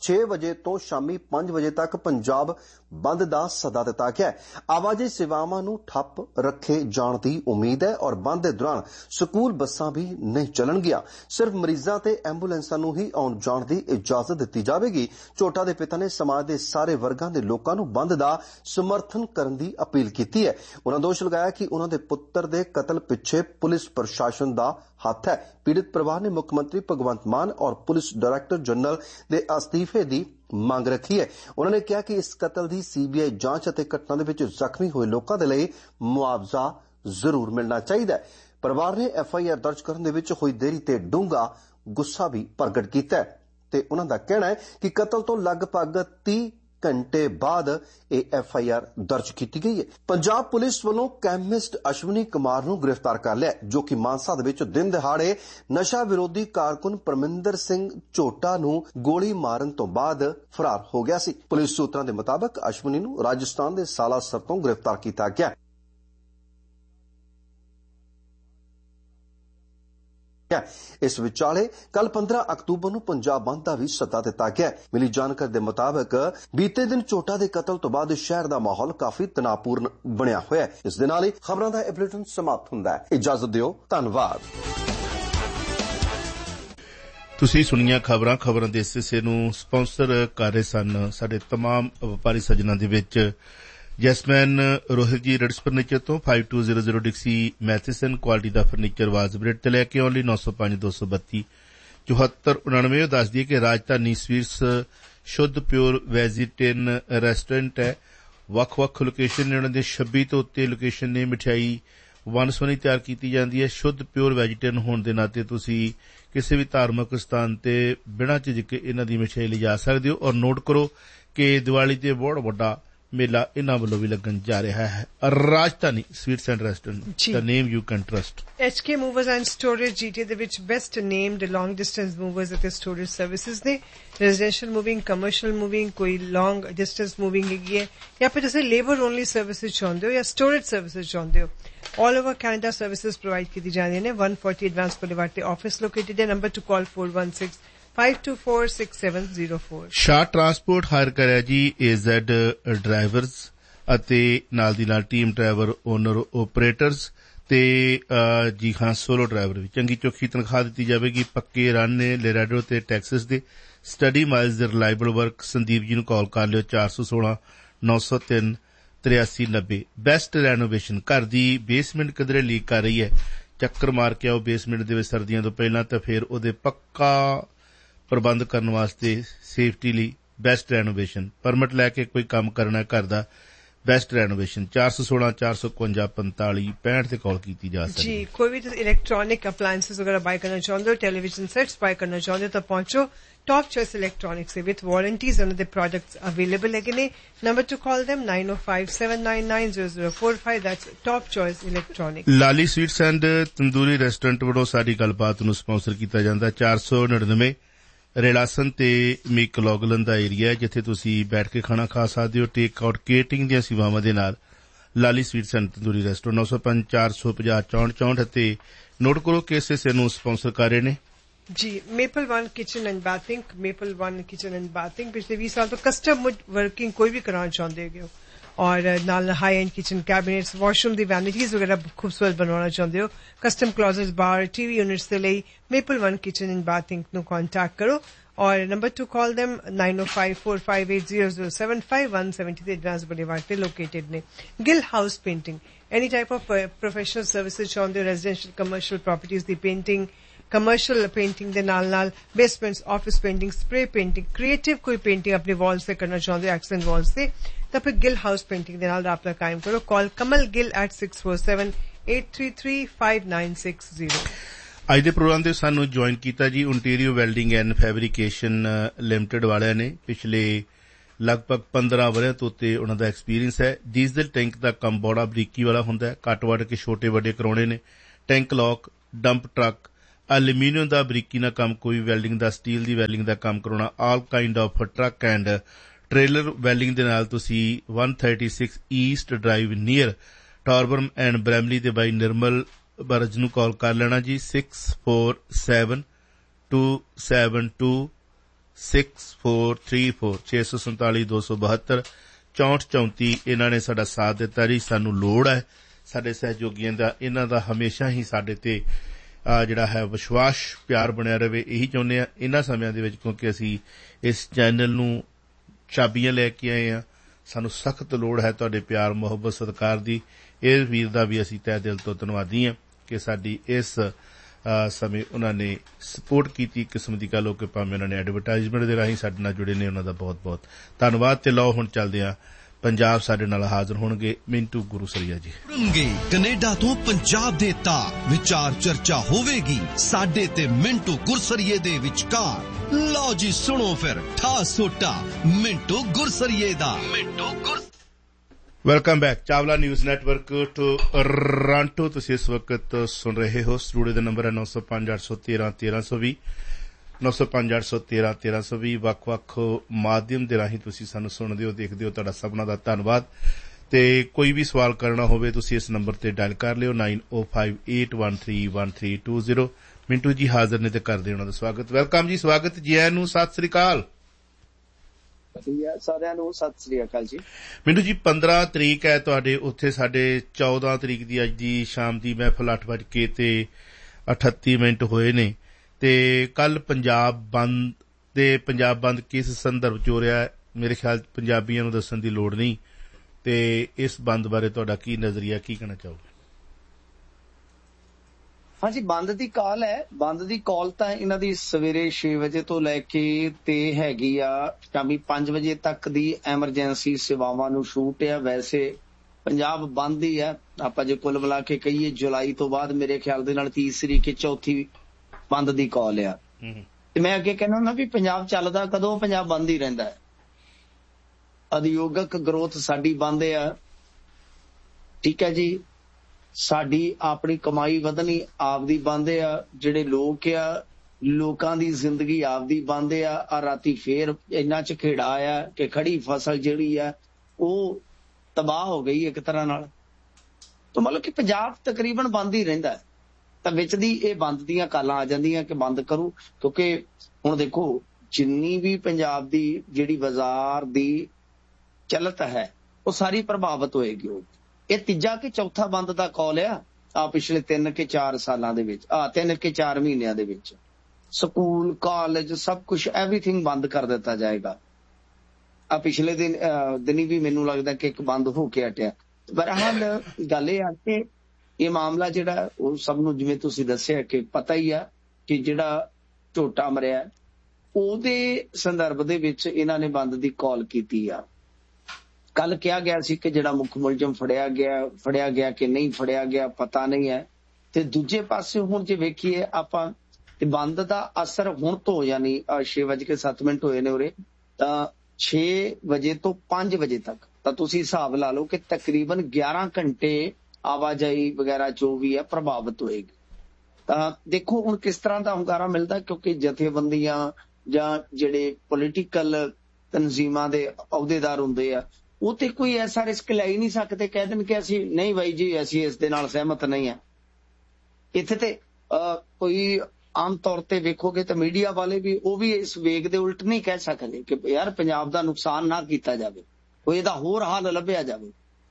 ਛੇ ਵਜੇ ਤੋਂ ਸ਼ਾਮੀ ਪੰਜ ਵਜੇ ਤੱਕ ਪੰਜਾਬ ਬੰਦ ਦਾ ਸੱਦਾ ਦਿੱਤਾ ਗਿਆ ਹੈ। ਆਵਾਜਾਈ ਸੇਵਾਵਾਂ ਨੂੰ ਠੱਪ ਰੱਖੇ ਜਾਣ ਦੀ ਉਮੀਦ ਹੈ ਔਰ ਬੰਦ ਦੇ ਦੌਰਾਨ ਸਕੂਲ ਬੱਸਾਂ ਵੀ ਨਹੀਂ ਚੱਲਣਗੀਆਂ। ਸਿਰਫ ਮਰੀਜ਼ਾਂ ਤੇ ਐਂਬੂਲੈਂਸਾਂ ਨੂੰ ਹੀ ਆਉਣ ਜਾਣ ਦੀ ਇਜਾਜ਼ਤ ਦਿੱਤੀ ਜਾਵੇਗੀ। ਝੋਟਾ ਦੇ ਪਿਤਾ ਨੇ ਸਮਾਜ ਦੇ ਸਾਰੇ ਵਰਗਾਂ ਦੇ ਲੋਕਾਂ ਨੂੰ ਬੰਦ ਦਾ ਸਮਰਥਨ ਕਰਨ ਦੀ ਅਪੀਲ ਕੀਤੀ ਹੈ। ਉਹਨਾਂ ਦੋਸ਼ ਲਗਾਇਆ ਕਿ ਉਹਨਾਂ ਦੇ ਪੁੱਤਰ ਦੇ ਕਤਲ ਪਿੱਛੇ ਪੁਲਿਸ ਪ੍ਰਸ਼ਾਸਨ ਦਾ ਹੱਥ ਹੈ। ਪੀੜਤ ਪਰਿਵਾਰ ਨੇ ਮੁੱਖ ਮੰਤਰੀ ਭਗਵੰਤ ਮਾਨ ਔਰ ਪੁਲਿਸ ਡਾਇਰੈਕਟਰ ਜਨਰਲ ਦੇ ਅਸਤੀਫੇ ਦੀ ਮੰਗ ਰੱਖੀ ਹੈ। ਉਹਨਾਂ ਨੇ ਕਿਹਾ ਕਿ ਇਸ ਕਤਲ ਦੀ ਸੀਬੀਆਈ ਜਾਂਚ ਅਤੇ ਘਟਨਾ ਦੇ ਵਿੱਚ ਜ਼ਖਮੀ ਹੋਏ ਲੋਕਾਂ ਦੇ ਲਈ ਮੁਆਵਜ਼ਾ ਜ਼ਰੂਰ ਮਿਲਣਾ ਚਾਹੀਦਾ ਹੈ। ਪਰਿਵਾਰ ਨੇ ਐਫ ਆਈ ਆਰ ਦਰਜ ਕਰਨ ਦੇ ਵਿੱਚ ਹੋਈ ਦੇਰੀ ਤੇ ਡੂੰਘਾ ਗੁੱਸਾ ਵੀ ਪ੍ਰਗਟ ਕੀਤਾ ਹੈ ਤੇ ਉਹਨਾਂ ਦਾ ਕਹਿਣਾ ਹੈ ਕਿ ਕਤਲ ਤੋਂ ਲਗਭਗ ਤੀਹ ਘੰਟੇ ਬਾਅਦ ਇਹ ਐਫ ਆਈ ਆਰ ਦਰਜ ਕੀਤੀ ਗਈ ਹੈ। ਪੰਜਾਬ ਪੁਲਿਸ ਵੱਲੋਂ ਕੈਮਿਸਟ ਅਸ਼ਵਨੀ ਕੁਮਾਰ ਨੂੰ ਗ੍ਰਿਫਤਾਰ ਕਰ ਲਿਆ, ਜੋ ਕਿ ਮਾਨਸਾ ਦੇ ਵਿੱਚ ਦਿਨ ਦਿਹਾੜੇ ਨਸ਼ਾ ਵਿਰੋਧੀ ਕਾਰਕੁਨ ਪਰਮਿੰਦਰ ਸਿੰਘ ਝੋਟਾ ਨੂੰ ਗੋਲੀ ਮਾਰਨ ਤੋਂ ਬਾਅਦ ਫਰਾਰ ਹੋ ਗਿਆ ਸੀ। ਪੁਲਿਸ ਸੂਤਰਾਂ ਦੇ ਮੁਤਾਬਕ ਅਸ਼ਵਨੀ ਨੂੰ ਰਾਜਸਥਾਨ ਦੇ ਸਾਲਾਸਰ ਤੋਂ ਗ੍ਰਿਫਤਾਰ ਕੀਤਾ ਗਿਆ। ਇਸ ਵਿਚਾਲੇ ਕੱਲ ਪੰਦਰਾਂ ਅਕਤੂਬਰ ਨੂੰ ਪੰਜਾਬ ਬੰਦ ਦਾ ਵੀ ਸੱਦਾ ਦਿੱਤਾ ਗਿਆ। ਮਿਲੀ ਜਾਣਕਾਰੀ ਦੇ ਮੁਤਾਬਕ ਬੀਤੇ ਦਿਨ ਝੋਟਾ ਦੇ ਕਤਲ ਤੋਂ ਬਾਅਦ ਸ਼ਹਿਰ ਦਾ ਮਾਹੌਲ ਕਾਫੀ ਤਣਾਅਪੂਰਨ ਬਣਿਆ ਹੋਇਆ ਹੈ। ਇਸ ਦੇ ਨਾਲ ਹੀ ਖਬਰਾਂ ਦਾ ਇਹ ਬੁਲੇਟਿਨ ਸਮਾਪਤ ਹੁੰਦਾ ਹੈ। ਇਜਾਜ਼ਤ ਦਿਓ, ਧੰਨਵਾਦ। ਤੁਸੀਂ ਸੁਣੀਆਂ ਖਬਰਾਂ ਖਬਰਾਂ ਦੇ ਇਸ ਹਿੱਸੇ ਨੂੰ ਸਪਾਂਸਰ ਕਰ ਰਹੇ ਸਨ ਸਾਡੇ तमाम ਵਪਾਰੀ ਸੱਜਣਾਂ ਦੇ ਵਿੱਚ ਜੈਸਮੈਨ ਰੋਹਿਤ ਜੀ ਰੈਡਸ ਫਰਨੀਚਰ ਤੋਂ ਬਾਈ ਦੋ ਜ਼ੀਰੋ ਜ਼ੀਰੋ ਡਿਕਸੀ ਮੈਥਿਸਨ ਕੁਆਲਿਟੀ ਦਾ ਫਰਨੀਚਰ ਵਾਜਬ ਰੇਟ ਤੇ ਲੈ ਕੇ ਆਉਣ ਲਈ ਨੌ ਸੌ ਪੰਜ ਦੋ ਸੌ ਬੱਤੀ ਚੌਹੱਤਰ ਉਨਾਨਵੇਂ। ਦੱਸ ਦਈਏ ਕਿ ਰਾਜਧਾਨੀ ਸਵੀਟਸ ਸ਼ੁੱਧ ਪਿਓਰ ਵੈਜੀਟੇਰੀਅਨ ਰੈਸਟੋਰੈਂਟ ਹੈ। ਵੱਖ-ਵੱਖ ਲੋਕੇਸ਼ਨ ਨੇ, ਉਹਨਾਂ ਦੇ ਛੱਬੀ ਤੋਂ ਉੱਤੇ ਲੋਕੇਸ਼ਨ ਨੇ। ਮਿਠਾਈ ਵੰਨ ਸੁਵੰਨੀ ਤਿਆਰ ਕੀਤੀ ਜਾਂਦੀ ਹੈ। ਸ਼ੁੱਧ ਪਿਓਰ ਵੈਜੀਟੇਰੀਅਨ ਹੋਣ ਦੇ ਨਾਤੇ ਤੁਸੀਂ ਕਿਸੇ ਵੀ ਧਾਰਮਿਕ ਸਥਾਨ ਤੇ ਬਿਨਾਂ ਝਿਜਕੇ ਇਹਨਾਂ ਦੀ ਮਿਠਾਈ ਲਿਜਾ ਸਕਦੇ ਹੋ। ਔਰ ਨੋਟ ਕਰੋ ਕਿ ਦੀਵਾਲੀ ਤੇ ਬਹੁਤ ਵੱਡਾ ਮੇਲਾ ਇਹਨਾਂ ਵੱਲੋਂ ਵੀ ਲੱਗਣ ਜਾ ਰਿਹਾ ਹੈ। ਰਾਜਧਾਨੀ sweets and restaurant, the name you can trust. H K movers and storage GT ਦੇ ਵਿੱਚ ਬੈਸਟ ਨੇਮਡ ਲੌਂਗ ਡਿਸਟੈਂਸ ਮੂਵਰਸ ਅਤੇ ਸਟੋਰੇਜ ਸਰਵਿਸਿਜ਼ ਨੇ। ਰੈਜ਼ੀਡੈਂਸ਼ੀਅਲ ਮੂਵਿੰਗ, ਕਮਰਸ਼ੀਅਲ ਮੂਵਿੰਗ, ਕੋਈ ਲੌਂਗ ਡਿਸਟੈਂਸ ਮੂਵਿੰਗ ਹੈਗੀ ਹੈ ਜਾਂ ਫਿਰ ਤੁਸੀਂ ਲੇਬਰ ਓਨਲੀ ਸਰਵਿਸਿਜ਼ ਚਾਹੁੰਦੇ ਹੋ ਜਾਂ ਸਟੋਰੇਜ ਸਰਵਿਸਿਜ਼ ਚਾਹੁੰਦੇ ਹੋ, all over Canada services provide ਕੀਤੀ ਜਾਂਦੀਆਂ ਨੇ। one forty Advance Boulevard ਤੇ ਆਫਿਸ ਲੋਕੇਟਡ ਹੈ। ਨੰਬਰ ਟੂ ਕਾਲ four one six five two four six seven zero four। ਸ਼ਾਹ ਟਰਾਂਸਪੋਰਟ ਹਾਇਰ ਕਰਿਆ ਜੀ ਏਜ਼ੈਡ ਡਰਾਈਵਰਸ ਅਤੇ ਨਾਲ ਦੀ ਨਾਲ ਟੀਮ ਡਰਾਈਵਰ ਓਨਰ ਓਪਰੇਟਰਸ ਤੇ ਜੀ ਹਾਂ ਸੋਲੋ ਡਰਾਈਵਰ ਵੀ। ਚੰਗੀ ਚੋਖੀ ਤਨਖਾਹ ਦਿੱਤੀ ਜਾਵੇਗੀ। ਪੱਕੇ ਰਨ ਨੇ ਲੇਰਾਡੋ ਤੇ ਟੈਕਸਸ ਦੇ। ਸਟੱਡੀ ਮਾਈਲਜ਼ ਦੇ ਰਿਲਾਇਬਲ ਵਰਕ। ਸੰਦੀਪ ਜੀ ਨੂੰ ਕਾਲ ਕਰ ਲਿਓ ਚਾਰ ਸੌ ਸੋਲਾਂ ਨੌ ਸੌ ਤਿੰਨ ਤਰਿਆਸੀ ਨੱਬੇ। Best renovation. ਘਰ ਦੀ ਬੇਸਮੈਂਟ ਕਿਧਰੇ ਲੀਕ ਕਰ ਰਹੀ ਹੈ, ਚੱਕਰ ਮਾਰ ਕੇ ਆਓ ਬੇਸਮੈਂਟ ਦੇ ਵਿੱਚ ਸਰਦੀਆਂ ਤੋਂ ਪਹਿਲਾਂ ਤਾਂ ਫਿਰ ਉਹਦੇ ਪੱਕਾ ਪ੍ਰਬੰਧ ਕਰਨ ਵਾਸਤੇ ਸੇਫਟੀ ਲਈ ਬੈਸਟ ਰੈਨੋਵੇਸ਼ਨ। ਪਰਮਿਟ ਲੈ ਕੇ ਕੋਈ ਕੰਮ ਕਰਨਾ ਘਰ ਦਾ, ਬੈਸਟ ਰੈਨੋਵੇਸ਼ਨ। ਚਾਰ ਸੌ ਸੋਲਾਂ ਚਾਰ ਸੌ ਇਕਵੰਜਾ ਪੰਤਾਲੀ ਪੈਂਹਠ ਤੇ ਕਾਲ ਕੀਤੀ ਜਾ ਸਕਦੀ ਜੀ। ਕੋਈ ਵੀ ਤੁਸੀਂ ਇਲੈਕਟ੍ਰॉनिक ਅਪਲਾਇੰसेस ਵਗੈरह ਬਾय ਕਰਨਾ ਚਾਹੁੰਦੇ ਹੋ, ਟੈਲੀਵਿਜ਼ਨ ਸੈਟਸ ਬਾय ਕਰਨਾ ਚਾਹੁੰਦੇ ਹੋ ਤਾਂ ਪਹੁੰਚੋ ਟॉप चॉइस इलेक्ट्रॉनिक्स से with warranties and the products available again. Number to call them nine oh five seven nine nine zero zero four five. That's Top Choice Electronics. Lali sweets and tandoori restaurant ਵੱਲੋਂ ਸਾਡੀ ਗੱਲਬਾਤ ਨੂੰ sponsor ਕੀਤਾ ਜਾਂਦਾ। ਚਾਰ ਸੌ ਨੜਿਨਵੇਂ ਰੇਲਾਸਨ ਤੇ ਮੀਕਲੋਗਲਨ ਦਾ ਏਰੀਆ ਜਿੱਥੇ ਤੁਸੀਂ ਬੈਠ ਕੇ ਖਾਣਾ ਖਾ ਸਕਦੇ ਹੋ ਟੇਕ ਆਊਟ ਕੇਟਰਿੰਗ ਦੀਆਂ ਸੇਵਾਵਾਂ ਦੇ ਨਾਲ। ਲਾਲੀ ਸਵੀਟਸ ਐਂਡ ਤੰਦੂਰੀ ਰੈਸਟੋਰੈਂਟ ਨੌ ਸੌ ਪੰਜ ਚਾਰ ਸੌ ਪੰਜਾਹ ਚੌਂਹਠ ਚੌਂਹਠ ਅਤੇ ਨੋਟ ਕਰੋ ਕਿ ਇਸ ਹਿੱਸੇ ਨੂੰ ਸਪਾਂਸਰ ਕਰ ਰਹੇ ਨੇ जी। Maple one kitchen and bathing. Maple one kitchen and bathing पिछले बीस साल तो कस्टम वर्किंग कोई भी कराना चाहते हो और नाल high and kitchen cabinets, washroom the vanities वगैरह खूबसूरत बनवाना चाहते हो, कस्टम क्लोजेट, बार, टीवी यूनिट्स के लिए maple one kitchen and bathing नु कॉन्टैक्ट करो। और number two call them nine oh five four five eight zero zero seven five one seventy Advance Boulevard पे located ने। Gill House Painting, any type of uh, professional services चाहते हो, residential commercial properties दी painting, commercial painting दे नाल नाल basements, office painting, spray painting, creative कोई painting अपने walls से करना चाहते हो एक्सेंट वॉल्स से तो फिर गिल हाउस पेंटिंग दे नाल राबता कायम करो। कॉल कमल Gill eight six four seven eight three three five nine six zero। ਅੱਜ ਦੇ ਪ੍ਰੋਗਰਾਮ ਦੇ ਸਾਨੂੰ ਜੁਆਇਨ ਕੀਤਾ ਜੀ Ontario welding and fabrication limited ਵਾਲਿਆਂ ਨੇ। ਪਿਛਲੇ ਲਗਭਗ ਪੰਦਰਾਂ ਵਰ੍ਹਿਆਂ ਤੋਂ ਉੱਤੇ ਉਹਨਾਂ ਦਾ ਐਕਸਪੀਰੀਅੰਸ ਹੈ। ਡੀਜ਼ਲ ਟੈਂਕ ਦਾ ਕੰਮ ਬੜਾ ਬਰੀਕੀ ਵਾਲਾ ਹੁੰਦਾ ਹੈ, ਕੱਟ ਵੱਢ ਕੇ ਛੋਟੇ ਵੱਡੇ ਕਰਾਉਣੇ ਨੇ। Tank lock, dump truck, aluminium ਦਾ ਬਰੀਕੀ ਨਾਲ ਕੰਮ, ਕੋਈ ਵੈਲਡਿੰਗ ਦਾ, ਸਟੀਲ ਦੀ ਵੈਲਡਿੰਗ ਦਾ ਕੰਮ ਕਰਾਉਣਾ, ਆਲ kind of truck and trailer welding ਦੇ ਨਾਲ ਤੁਸੀਂ one thirty-six East drive near ਟਾਰਬਰਮ and Bramley ਦੇ ਬਾਈ ਨਿਰਮਲ ਬਰਜ ਨੂੰ ਕਾਲ ਕਰ ਲੈਣਾ ਜੀ। six four seven two seven two six four three four ਛੇ ਸੌ ਸੰਤਾਲੀ ਦੋ ਸੌ ਬਹੱਤਰ ਚੌਂਹਠ ਚੌਂਤੀ ਇਹਨਾਂ ਨੇ ਸਾਡਾ ਸਾਥ ਦਿੱਤਾ ਜੀ। ਸਾਨੂੰ ਲੋੜ ਹੈ ਸਾਡੇ ਸਹਿਯੋਗੀਆਂ ਦਾ, ਇਹਨਾਂ ਦਾ ਹਮੇਸ਼ਾ ਹੀ ਸਾਡੇ ਤੇ ਜਿਹੜਾ ਹੈ ਵਿਸ਼ਵਾਸ ਪਿਆਰ ਬਣਿਆ ਰਹੇ, ਇਹੀ ਚਾਹੁੰਦੇ ਹਾਂ ਇਹਨਾਂ ਸਮਿਆਂ ਦੇ ਵਿੱਚ, ਕਿਉਂਕਿ ਅਸੀਂ ਇਸ ਚੈਨਲ ਨੂੰ ਚਾਬੀਆਂ ਲੈ ਕੇ ਆਏ ਹਾਂ। ਸਾਨੂੰ ਸਖਤ ਲੋੜ ਹੈ ਤੁਹਾਡੇ ਪਿਆਰ ਮੁਹੱਬਤ ਸਤਿਕਾਰ ਦੀ। ਇਹ ਵੀਰ ਦਾ ਵੀ ਅਸੀਂ ਤਹਿ ਦਿਲ ਤੋਂ ਧੰਨਵਾਦੀ ਹਾਂ ਕਿ ਸਾਡੀ ਇਸ ਸਮੇਂ ਉਹਨਾਂ ਨੇ ਸਪੋਰਟ ਕੀਤੀ। ਇੱਕ ਕਿਸਮ ਦੀ ਗੱਲ ਹੋ ਕੇ ਭਾਵੇਂ ਉਹਨਾਂ ਨੇ ਐਡਵਰਟਾਈਜ਼ਮੈਂਟ ਦੇ ਰਾਹੀਂ ਸਾਡੇ ਨਾਲ ਜੁੜੇ ਨੇ, ਉਹਨਾਂ ਦਾ ਬਹੁਤ ਬਹੁਤ ਧੰਨਵਾਦ। ਤੇ ਲਓ ਹੁਣ ਚੱਲਦੇ ਹਾਂ, ਪੰਜਾਬ ਸਾਡੇ ਨਾਲ ਹਾਜ਼ਰ ਹੋਣਗੇ ਮਿੰਟੂ ਗੁਰਸਰੀਆ ਜੀ। ਕੈਨੇਡਾ ਤੋਂ ਪੰਜਾਬ ਦੇ ਤਾਂ ਵਿਚਾਰ ਚਰਚਾ ਹੋਵੇਗੀ ਸਾਡੇ ਤੇ ਮਿੰਟੂ ਗੁਰਸਰੀਏ ਦੇ ਵਿਚਕਾਰ। ਲਓ ਜੀ ਸੁਣੋ ਫਿਰ ਠਾ ਸੋਟਾ ਮਿੰਟੂ ਗੁਰਸਰੀਏ ਦਾ। ਮਿੰਟੂ ਗੁਰ welcome back Chawla news network Toronto. ਤੁਸੀਂ ਇਸ ਵਕਤ ਸੁਣ ਰਹੇ ਹੋ। ਸਟੂਡੀਓ ਦਾ ਨੰਬਰ ਹੈ ਨੌ ਸੌ ਪੰਜ ਅੱਠ ਸੌ ਤੇਰਾਂ ਤੇਰਾਂ ਸੌ ਵੀਹ ਨੌ ਸੌ ਪੰਜ ਅੱਠ ਸੌ ਤੇਰਾਂ ਤੇਰਾਂ ਸੌ ਵੀਹ। ਵੱਖ ਵੱਖ ਮਾਧਿਅਮ ਦੇ ਰਾਹੀਂ ਤੁਸੀਂ ਸਾਨੂੰ ਸੁਣਦੇ ਹੋ, ਦੇਖਦੇ ਹੋ, ਤੁਹਾਡਾ ਸਭਨਾਂ ਦਾ ਧੰਨਵਾਦ। ਤੇ ਕੋਈ ਵੀ ਸਵਾਲ ਕਰਨਾ ਹੋਵੇ ਤੁਸੀਂ ਇਸ ਨੰਬਰ ਤੇ ਡਾਇਲ ਕਰ ਲਿਓ ਨਾਈਨ ਓ five eight one three one three two zero. Mintu ਜੀ ਹਾਜ਼ਰ ਨੇ ਤੇ ਕਰਦੇ ਉਹਨਾਂ ਦਾ ਸਵਾਗਤ। ਵੈਲਕਮ ਜੀ, ਸਵਾਗਤ ਜੀ ਆਇਆਂ ਨੂੰ, ਸਤਿ ਸ੍ਰੀ ਅਕਾਲ ਸਾਰਿਆਂ ਨੂੰ। ਸਤਿ ਸ੍ਰੀ ਅਕਾਲ ਜੀ। ਮਿੰਟੂ ਜੀ ਪੰਦਰਾਂ ਤਰੀਕ ਹੈ ਤੁਹਾਡੇ ਉੱਥੇ, ਸਾਡੇ ਚੌਦਾਂ ਤਰੀਕ ਦੀ ਅੱਜ ਦੀ ਸ਼ਾਮ ਦੀ ਮਹਿਫਲ ਅੱਠ ਵੱਜ ਕੇ ਤੇ ਅਠੱਤੀ ਮਿੰਟ ਹੋਏ ਨੇ। ਤੇ ਕੱਲ ਪੰਜਾਬ ਬੰਦ ਦੇ ਪੰਜਾਬ ਬੰਦ ਕਿਸ ਸੰਦਰਭ ਚ ਹੋ ਰਿਹਾ, ਮੇਰੇ ਖਿਆਲ ਪੰਜਾਬੀਆਂ ਨੂੰ ਦੱਸਣ ਦੀ ਲੋੜ ਨਹੀਂ। ਤੇ ਇਸ ਬੰਦ ਬਾਰੇ ਤੁਹਾਡਾ ਕੀ ਨਜ਼ਰੀਆ, ਕੀ ਕਹਿਣਾ ਚਾਹੋਗੇ? ਹਾਂਜੀ, ਬੰਦ ਦੀ ਕਾਲ ਹੈ। ਬੰਦ ਦੀ ਕਾਲ ਤਾਂ ਇਹਨਾਂ ਦੀ ਸਵੇਰੇ ਛੇ ਵਜੇ ਤੋਂ ਲੈ ਕੇ ਤੇ ਹੈਗੀ ਆ ਸ਼ਾਮੀ ਪੰਜ ਵਜੇ ਤੱਕ ਦੀ ਐਮਰਜੈਂਸੀ ਸੇਵਾਵਾਂ ਨੂੰ ਛੂਟ ਆ। ਵੈਸੇ ਪੰਜਾਬ ਬੰਦ ਹੀ ਆ। ਆਪਾਂ ਜੇ ਕੁੱਲ ਮਿਲਾ ਕੇ ਕਹੀਏ ਜੁਲਾਈ ਤੋਂ ਬਾਅਦ ਮੇਰੇ ਖਿਆਲ ਦੇ ਨਾਲ ਤੀਸਰੀ ਕਿ ਚੌਥੀ ਬੰਦ ਦੀ ਕਾਲ ਆ। ਤੇ ਮੈਂ ਅੱਗੇ ਕਹਿੰਦਾ ਹੁੰਦਾ ਵੀ ਪੰਜਾਬ ਚੱਲਦਾ ਕਦੋਂ, ਪੰਜਾਬ ਬੰਦ ਹੀ ਰਹਿੰਦਾ ਹੈ। ਉਦਯੋਗਿਕ ਗਰੋਥ ਸਾਡੀ ਬੰਦ ਆ, ਠੀਕ ਹੈ ਜੀ। ਸਾਡੀ ਆਪਣੀ ਕਮਾਈ ਵਧਣੀ ਆਪਦੀ ਬੰਦ ਆ। ਜਿਹੜੇ ਲੋਕ ਆ, ਲੋਕਾਂ ਦੀ ਜ਼ਿੰਦਗੀ ਆਪਦੀ ਬੰਦ ਆ। ਆ ਰਾਤੀ ਫੇਰ ਇੰਨਾ ਝਖੇੜਾ ਆਇਆ ਕਿ ਖੜੀ ਫਸਲ ਜਿਹੜੀ ਆ ਉਹ ਤਬਾਹ ਹੋ ਗਈ ਇੱਕ ਤਰ੍ਹਾਂ ਨਾਲ। ਤਾਂ ਮਤਲਬ ਕਿ ਪੰਜਾਬ ਤਕਰੀਬਨ ਬੰਦ ਹੀ ਰਹਿੰਦਾ। ਤਾਂ ਵਿੱਚ ਦੀ ਇਹ ਬੰਦ ਦੀਆਂ ਕਾਲਾਂ ਆ ਜਾਂਦੀਆਂ ਕਿ ਬੰਦ ਕਰੂ, ਕਿਉਂਕਿ ਹੁਣ ਦੇਖੋ ਜਿੰਨੀ ਵੀ ਪੰਜਾਬ ਦੀ ਜਿਹੜੀ ਬਾਜ਼ਾਰ ਦੀ ਚਲਤ ਹੈ ਉਹ ਸਾਰੀ ਪ੍ਰਭਾਵਿਤ ਹੋਏਗੀ। ਇਹ ਤੀਜਾ ਕਿ ਚੌਥਾ ਬੰਦ ਦਾ ਕਾਲ ਆ ਆ ਪਿਛਲੇ ਤਿੰਨ ਕੇ ਚਾਰ ਸਾਲਾਂ ਦੇ ਵਿੱਚ, ਆ ਤਿੰਨ ਕੇ ਚਾਰ ਮਹੀਨਿਆਂ ਦੇ ਵਿੱਚ ਸਕੂਲ ਕਾਲਜ ਸਭ ਕੁਛ ਐਵਰੀਥਿੰਗ ਬੰਦ ਕਰ ਦਿੱਤਾ ਜਾਏਗਾ। ਆ ਪਿਛਲੇ ਦਿਨ ਦਿਨੀ ਵੀ ਮੈਨੂੰ ਲੱਗਦਾ ਕਿ ਇੱਕ ਬੰਦ ਹੋ ਕੇ ਹਟਿਆ। ਬਹਰਹਾਲ ਗੱਲ ਇਹ ਆ ਕਿ ਇਹ ਮਾਮਲਾ ਜਿਹੜਾ ਉਹ ਸਭ ਨੂੰ, ਜਿਵੇਂ ਤੁਸੀਂ ਦੱਸਿਆ ਕਿ ਪਤਾ ਹੀ ਆ ਕਿ ਜਿਹੜਾ ਝੋਟਾ ਮਰਿਆ ਉਹਦੇ ਸੰਦਰਭ ਦੇ ਵਿੱਚ ਇਹਨਾਂ ਨੇ ਬੰਦ ਦੀ ਕਾਲ ਕੀਤੀ ਆ। ਕੱਲ ਕਿਹਾ ਗਿਆ ਸੀ ਕਿ ਜਿਹੜਾ ਮੁੱਖ ਮੁਲਜ਼ਮ ਫੜਿਆ ਗਿਆ ਫੜਿਆ ਗਿਆ ਕਿ ਨਹੀਂ ਫੜਿਆ ਗਿਆ ਪਤਾ ਨਹੀਂ ਹੈ। ਤੇ ਦੂਜੇ ਪਾਸੇ ਹੁਣ ਜੇ ਵੇਖੀਏ ਆਪਾਂ ਤੇ ਬੰਦ ਦਾ ਅਸਰ ਹੁਣ ਤੋਂ, ਯਾਨੀ ਛੇ ਵਜੇ ਕੇ ਸੱਤ ਮਿੰਟ ਹੋਏ ਨੇ ਉਰੇ, ਤਾਂ ਛੇ ਵਜੇ ਤੋਂ ਪੰਜ ਵਜੇ ਤੱਕ ਤਾਂ ਤੁਸੀਂ ਹਿਸਾਬ ਲਾ ਲਓ ਕਿ ਤਕਰੀਬਨ ਗਿਆਰਾਂ ਘੰਟੇ ਆਵਾਜਾਈ ਵਗੈਰਾ ਜੋ ਵੀ ਹੈ ਪ੍ਰਭਾਵਿਤ ਹੋਏਗੀ। ਤਾਂ ਦੇਖੋ ਹੁਣ ਕਿਸ ਤਰ੍ਹਾਂ ਦਾ ਹੁੰਗਾਰਾ ਮਿਲਦਾ, ਕਿਉਂਕਿ ਜਥੇਬੰਦੀਆਂ ਜਾਂ ਜਿਹੜੇ ਪੋਲੀਟੀਕਲ ਤਨਜ਼ੀਮਾਂ ਦੇ ਅਹੁਦੇਦਾਰ ਹੁੰਦੇ ਆ ਉਹ ਤੇ ਕੋਈ ਐਸਾ ਰਿਸਕ ਲੈ ਹੀ ਨਹੀਂ ਸਕਦੇ, ਕਹਿ ਦੇਣ ਕਿ ਅਸੀਂ ਨਹੀਂ ਬਾਈ ਜੀ ਅਸੀਂ ਇਸ ਦੇ ਨਾਲ ਸਹਿਮਤ ਨਹੀਂ ਹਾਂ। ਇੱਥੇ ਤੇ ਕੋਈ ਆਮ ਤੌਰ ਤੇ ਵੇਖੋਗੇ ਤਾਂ ਮੀਡੀਆ ਵਾਲੇ ਵੀ ਉਹ ਵੀ ਇਸ ਵੇਗ ਦੇ ਉਲਟ ਨਹੀਂ ਕਹਿ ਸਕਦੇ ਕਿ ਯਾਰ ਪੰਜਾਬ ਦਾ ਨੁਕਸਾਨ ਨਾ ਕੀਤਾ ਜਾਵੇ, ਕੋਈ ਇਹਦਾ ਹੋਰ ਹੱਲ ਲੱਭਿਆ ਜਾਵੇ।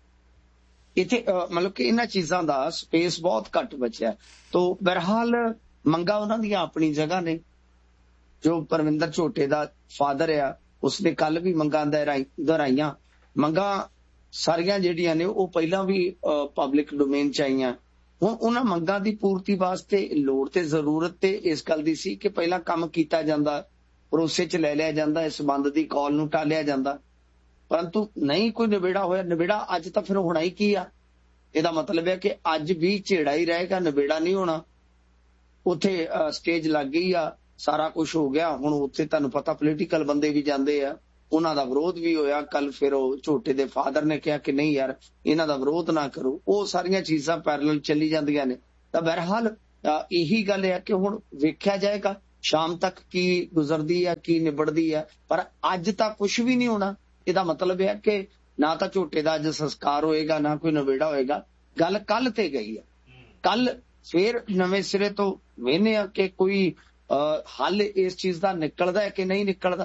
ਇੱਥੇ ਮਤਲਬ ਕਿ ਇਹਨਾਂ ਚੀਜ਼ਾਂ ਦਾ ਸਪੇਸ ਬਹੁਤ ਘੱਟ ਬਚਿਆ। ਤੋ ਬਹਰਹਾਲ ਮੰਗਾ ਉਹਨਾਂ ਦੀਆਂ ਆਪਣੀ ਜਗ੍ਹਾ ਨੇ। ਜੋ ਪਰਵਿੰਦਰ ਝੋਟੇ ਦਾ ਫਾਦਰ ਆ ਉਸਨੇ ਕੱਲ ਵੀ ਮੰਗਾਂ ਦੁਹਰਾਈਆਂ। ਮੰਗਾਂ ਸਾਰੀਆਂ ਜਿਹੜੀਆਂ ਨੇ ਉਹ ਪਹਿਲਾਂ ਵੀ ਪਬਲਿਕ ਡੋਮੇਨ ਚ ਆਈਆਂ। ਹੁਣ ਉਹਨਾਂ ਮੰਗਾਂ ਦੀ ਪੂਰਤੀ ਵਾਸਤੇ ਲੋੜ ਤੇ ਜ਼ਰੂਰਤ ਤੇ ਇਸ ਗੱਲ ਦੀ ਸੀ ਕਿ ਪਹਿਲਾਂ ਕੰਮ ਕੀਤਾ ਜਾਂਦਾ, ਭਰੋਸੇ ਚ ਲੈ ਲਿਆ ਜਾਂਦਾ, ਇਸ ਬੰਦ ਦੀ ਕਾਲ ਨੂੰ ਟਾਲਿਆ ਜਾਂਦਾ, ਪਰੰਤੂ ਨਹੀਂ ਕੋਈ ਨਿਬੇੜਾ ਹੋਇਆ। ਨਿਬੇੜਾ ਅੱਜ ਤਾਂ ਫਿਰ ਹੋਣਾ ਹੀ ਕੀ ਆ? ਇਹਦਾ ਮਤਲਬ ਹੈ ਕਿ ਅੱਜ ਵੀ ਝੇੜਾ ਹੀ ਰਹੇਗਾ, ਨਿਬੇੜਾ ਨਹੀਂ ਹੋਣਾ। ਉੱਥੇ ਸਟੇਜ ਲੱਗ ਗਈ ਆ, ਸਾਰਾ ਕੁਝ ਹੋ ਗਿਆ। ਹੁਣ ਉੱਥੇ ਤੁਹਾਨੂੰ ਪਤਾ ਪੋਲੀਟੀਕਲ ਬੰਦੇ ਵੀ ਜਾਂਦੇ ਆ, ਉਹਨਾਂ ਦਾ ਵਿਰੋਧ ਵੀ ਹੋਇਆ। ਕੱਲ ਫਿਰ ਉਹ ਝੋਟੇ ਦੇ ਫਾਦਰ ਨੇ ਕਿਹਾ ਕਿ ਨਹੀਂ ਯਾਰ ਇਹਨਾਂ ਦਾ ਵਿਰੋਧ ਨਾ ਕਰੋ। ਉਹ ਸਾਰੀਆਂ ਚੀਜ਼ਾਂ ਪੈਰਲਲ ਚੱਲੀ ਜਾਂਦੀਆਂ ਨੇ। ਤਾਂ ਬਹਰਹਾਲ ਇਹੀ ਗੱਲ ਹੈ ਕਿ ਹੁਣ ਵੇਖਿਆ ਜਾਏਗਾ ਸ਼ਾਮ ਤੱਕ ਕੀ ਗੁਜ਼ਰਦੀ ਆ, ਕੀ ਨਿਬੜਦੀ ਆ। ਪਰ ਅੱਜ ਤਾਂ ਕੁਝ ਵੀ ਨਹੀਂ ਹੋਣਾ। ਇਹਦਾ ਮਤਲਬ ਹੈ ਕਿ ਨਾ ਤਾਂ ਝੋਟੇ ਦਾ ਅੱਜ ਸੰਸਕਾਰ ਹੋਏਗਾ, ਨਾ ਕੋਈ ਨਿਬੇੜਾ ਹੋਏਗਾ। ਗੱਲ ਕੱਲ ਤੇ ਗਈ ਆ। ਕੱਲ ਫੇਰ ਨਵੇਂ ਸਿਰੇ ਤੋਂ ਵੇਖਦੇ ਆ ਕਿ ਕੋਈ ਹੱਲ ਇਸ ਚੀਜ਼ ਦਾ ਨਿਕਲਦਾ ਹੈ ਕਿ ਨਹੀਂ ਨਿਕਲਦਾ।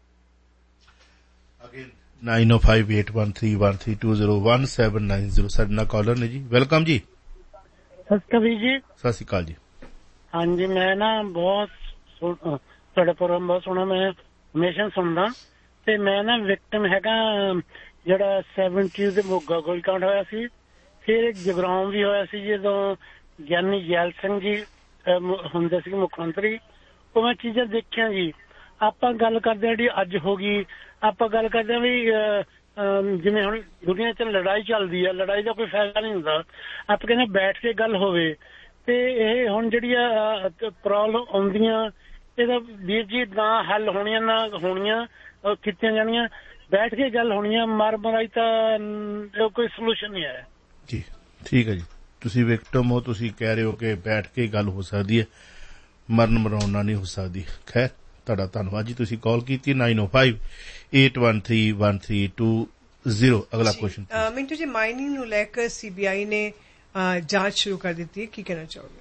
nine oh five eight one three one three two zero one seven nine zero ਸਾਡੇ ਨਾਲ ਕਾਲਰ ਨੇ ਜੀ। ਵੈਲਕਮ ਜੀ। ਸਤਿ ਸ਼੍ਰੀ ਅਕਾਲ ਜੀ। ਸਤਿ ਸ਼੍ਰੀ ਅਕਾਲ ਜੀ। ਹਾਂਜੀ ਮੈਂ ਨਾ ਬਹੁਤ ਤੁਹਾਡਾ ਪ੍ਰੋਗਰਾਮ ਬਹੁਤ ਸੋਹਣਾ, ਮੈਂ ਹਮੇਸ਼ਾ ਸੁਣਦਾ ਤੇ ਮੈਂ ਨਾ ਵਿਕਟਮ ਹੈਗਾ ਜਿਹੜਾ ਸੈਵਨਟੀ ਦੇ ਮੋਗਾ ਗੋਲੀਕਾਂਡ ਹੋਇਆ ਸੀ, ਫਿਰ ਇੱਕ ਜਗਰਾਉਂ ਵੀ ਹੋਇਆ ਸੀ ਜਦੋਂ ਗਿਆਨੀ ਜੈਲ ਸਿੰਘ ਜੀ ਹੁੰਦੇ ਸੀ ਮੁੱਖ ਮੰਤਰੀ। ਉਹ ਮੈਂ ਚੀਜ਼ਾਂ ਦੇਖੀਆਂ ਜੀ। ਆਪਾਂ ਗੱਲ ਕਰਦੇ ਹਾਂ ਜਿਹੜੀ ਅੱਜ ਹੋ ਗਈ, ਆਪਾਂ ਗੱਲ ਕਰਦੇ ਹਾਂ ਵੀ ਜਿਵੇਂ ਹੁਣ ਦੁਨੀਆ 'ਚ ਲੜਾਈ ਚੱਲਦੀ ਆ, ਲੜਾਈ ਦਾ ਕੋਈ ਫਾਇਦਾ ਨਹੀਂ ਹੁੰਦਾ। ਆਪਾਂ ਕਹਿੰਦੇ ਬੈਠ ਕੇ ਗੱਲ ਹੋਵੇ ਤੇ ਇਹ ਹੁਣ ਜਿਹੜੀਆਂ ਪ੍ਰੋਬਲਮ ਆਉਂਦੀਆਂ ਇਹਦਾ ਵੀਰ ਜੀ ਨਾ ਹੱਲ ਹੋਣੀਆਂ ਨਾ ਹੋਣੀਆਂ ਕੀਤੀਆਂ ਜਾਣੀਆਂ, ਬੈਠ ਕੇ ਗੱਲ ਹੋਣੀ ਆ। ਮਰ ਮਰਾਈ ਤਾਂ ਕੋਈ ਸੋਲੂਸ਼ਨ ਨਹੀਂ ਹੈ ਜੀ। ਠੀਕ ਹੈ ਜੀ, ਤੁਸੀਂ ਵਿਕਟਮ ਹੋ, ਤੁਸੀਂ ਕਹਿ ਰਹੇ ਹੋ ਕਿ ਬੈਠ ਕੇ ਗੱਲ ਹੋ ਸਕਦੀ ਹੈ, ਮਰਨ ਮਰਾਉਣ ਨਾਲ ਨਹੀਂ ਹੋ ਸਕਦੀ। ਖੈਰ ਤੁਹਾਡਾ ਧੰਨਵਾਦ ਜੀ, ਤੁਸੀਂ ਕਾਲ ਕੀਤੀ। ਨਾਈਨ ਓ five eight one three one three two zero. ਅਗਲਾ ਕੁਐਸਚਨ। ਮਿੰਟੂ ਜੀ, ਮਾਈਨਿੰਗ ਨੂੰ ਲੈ ਕੇ ਸੀਬੀਆਈ ਨੇ ਜਾਂਚ ਸ਼ੁਰੂ ਕਰ ਦਿੱਤੀ ਹੈ, ਕੀ ਕਹਿਣਾ ਚਾਹੋਗੇ?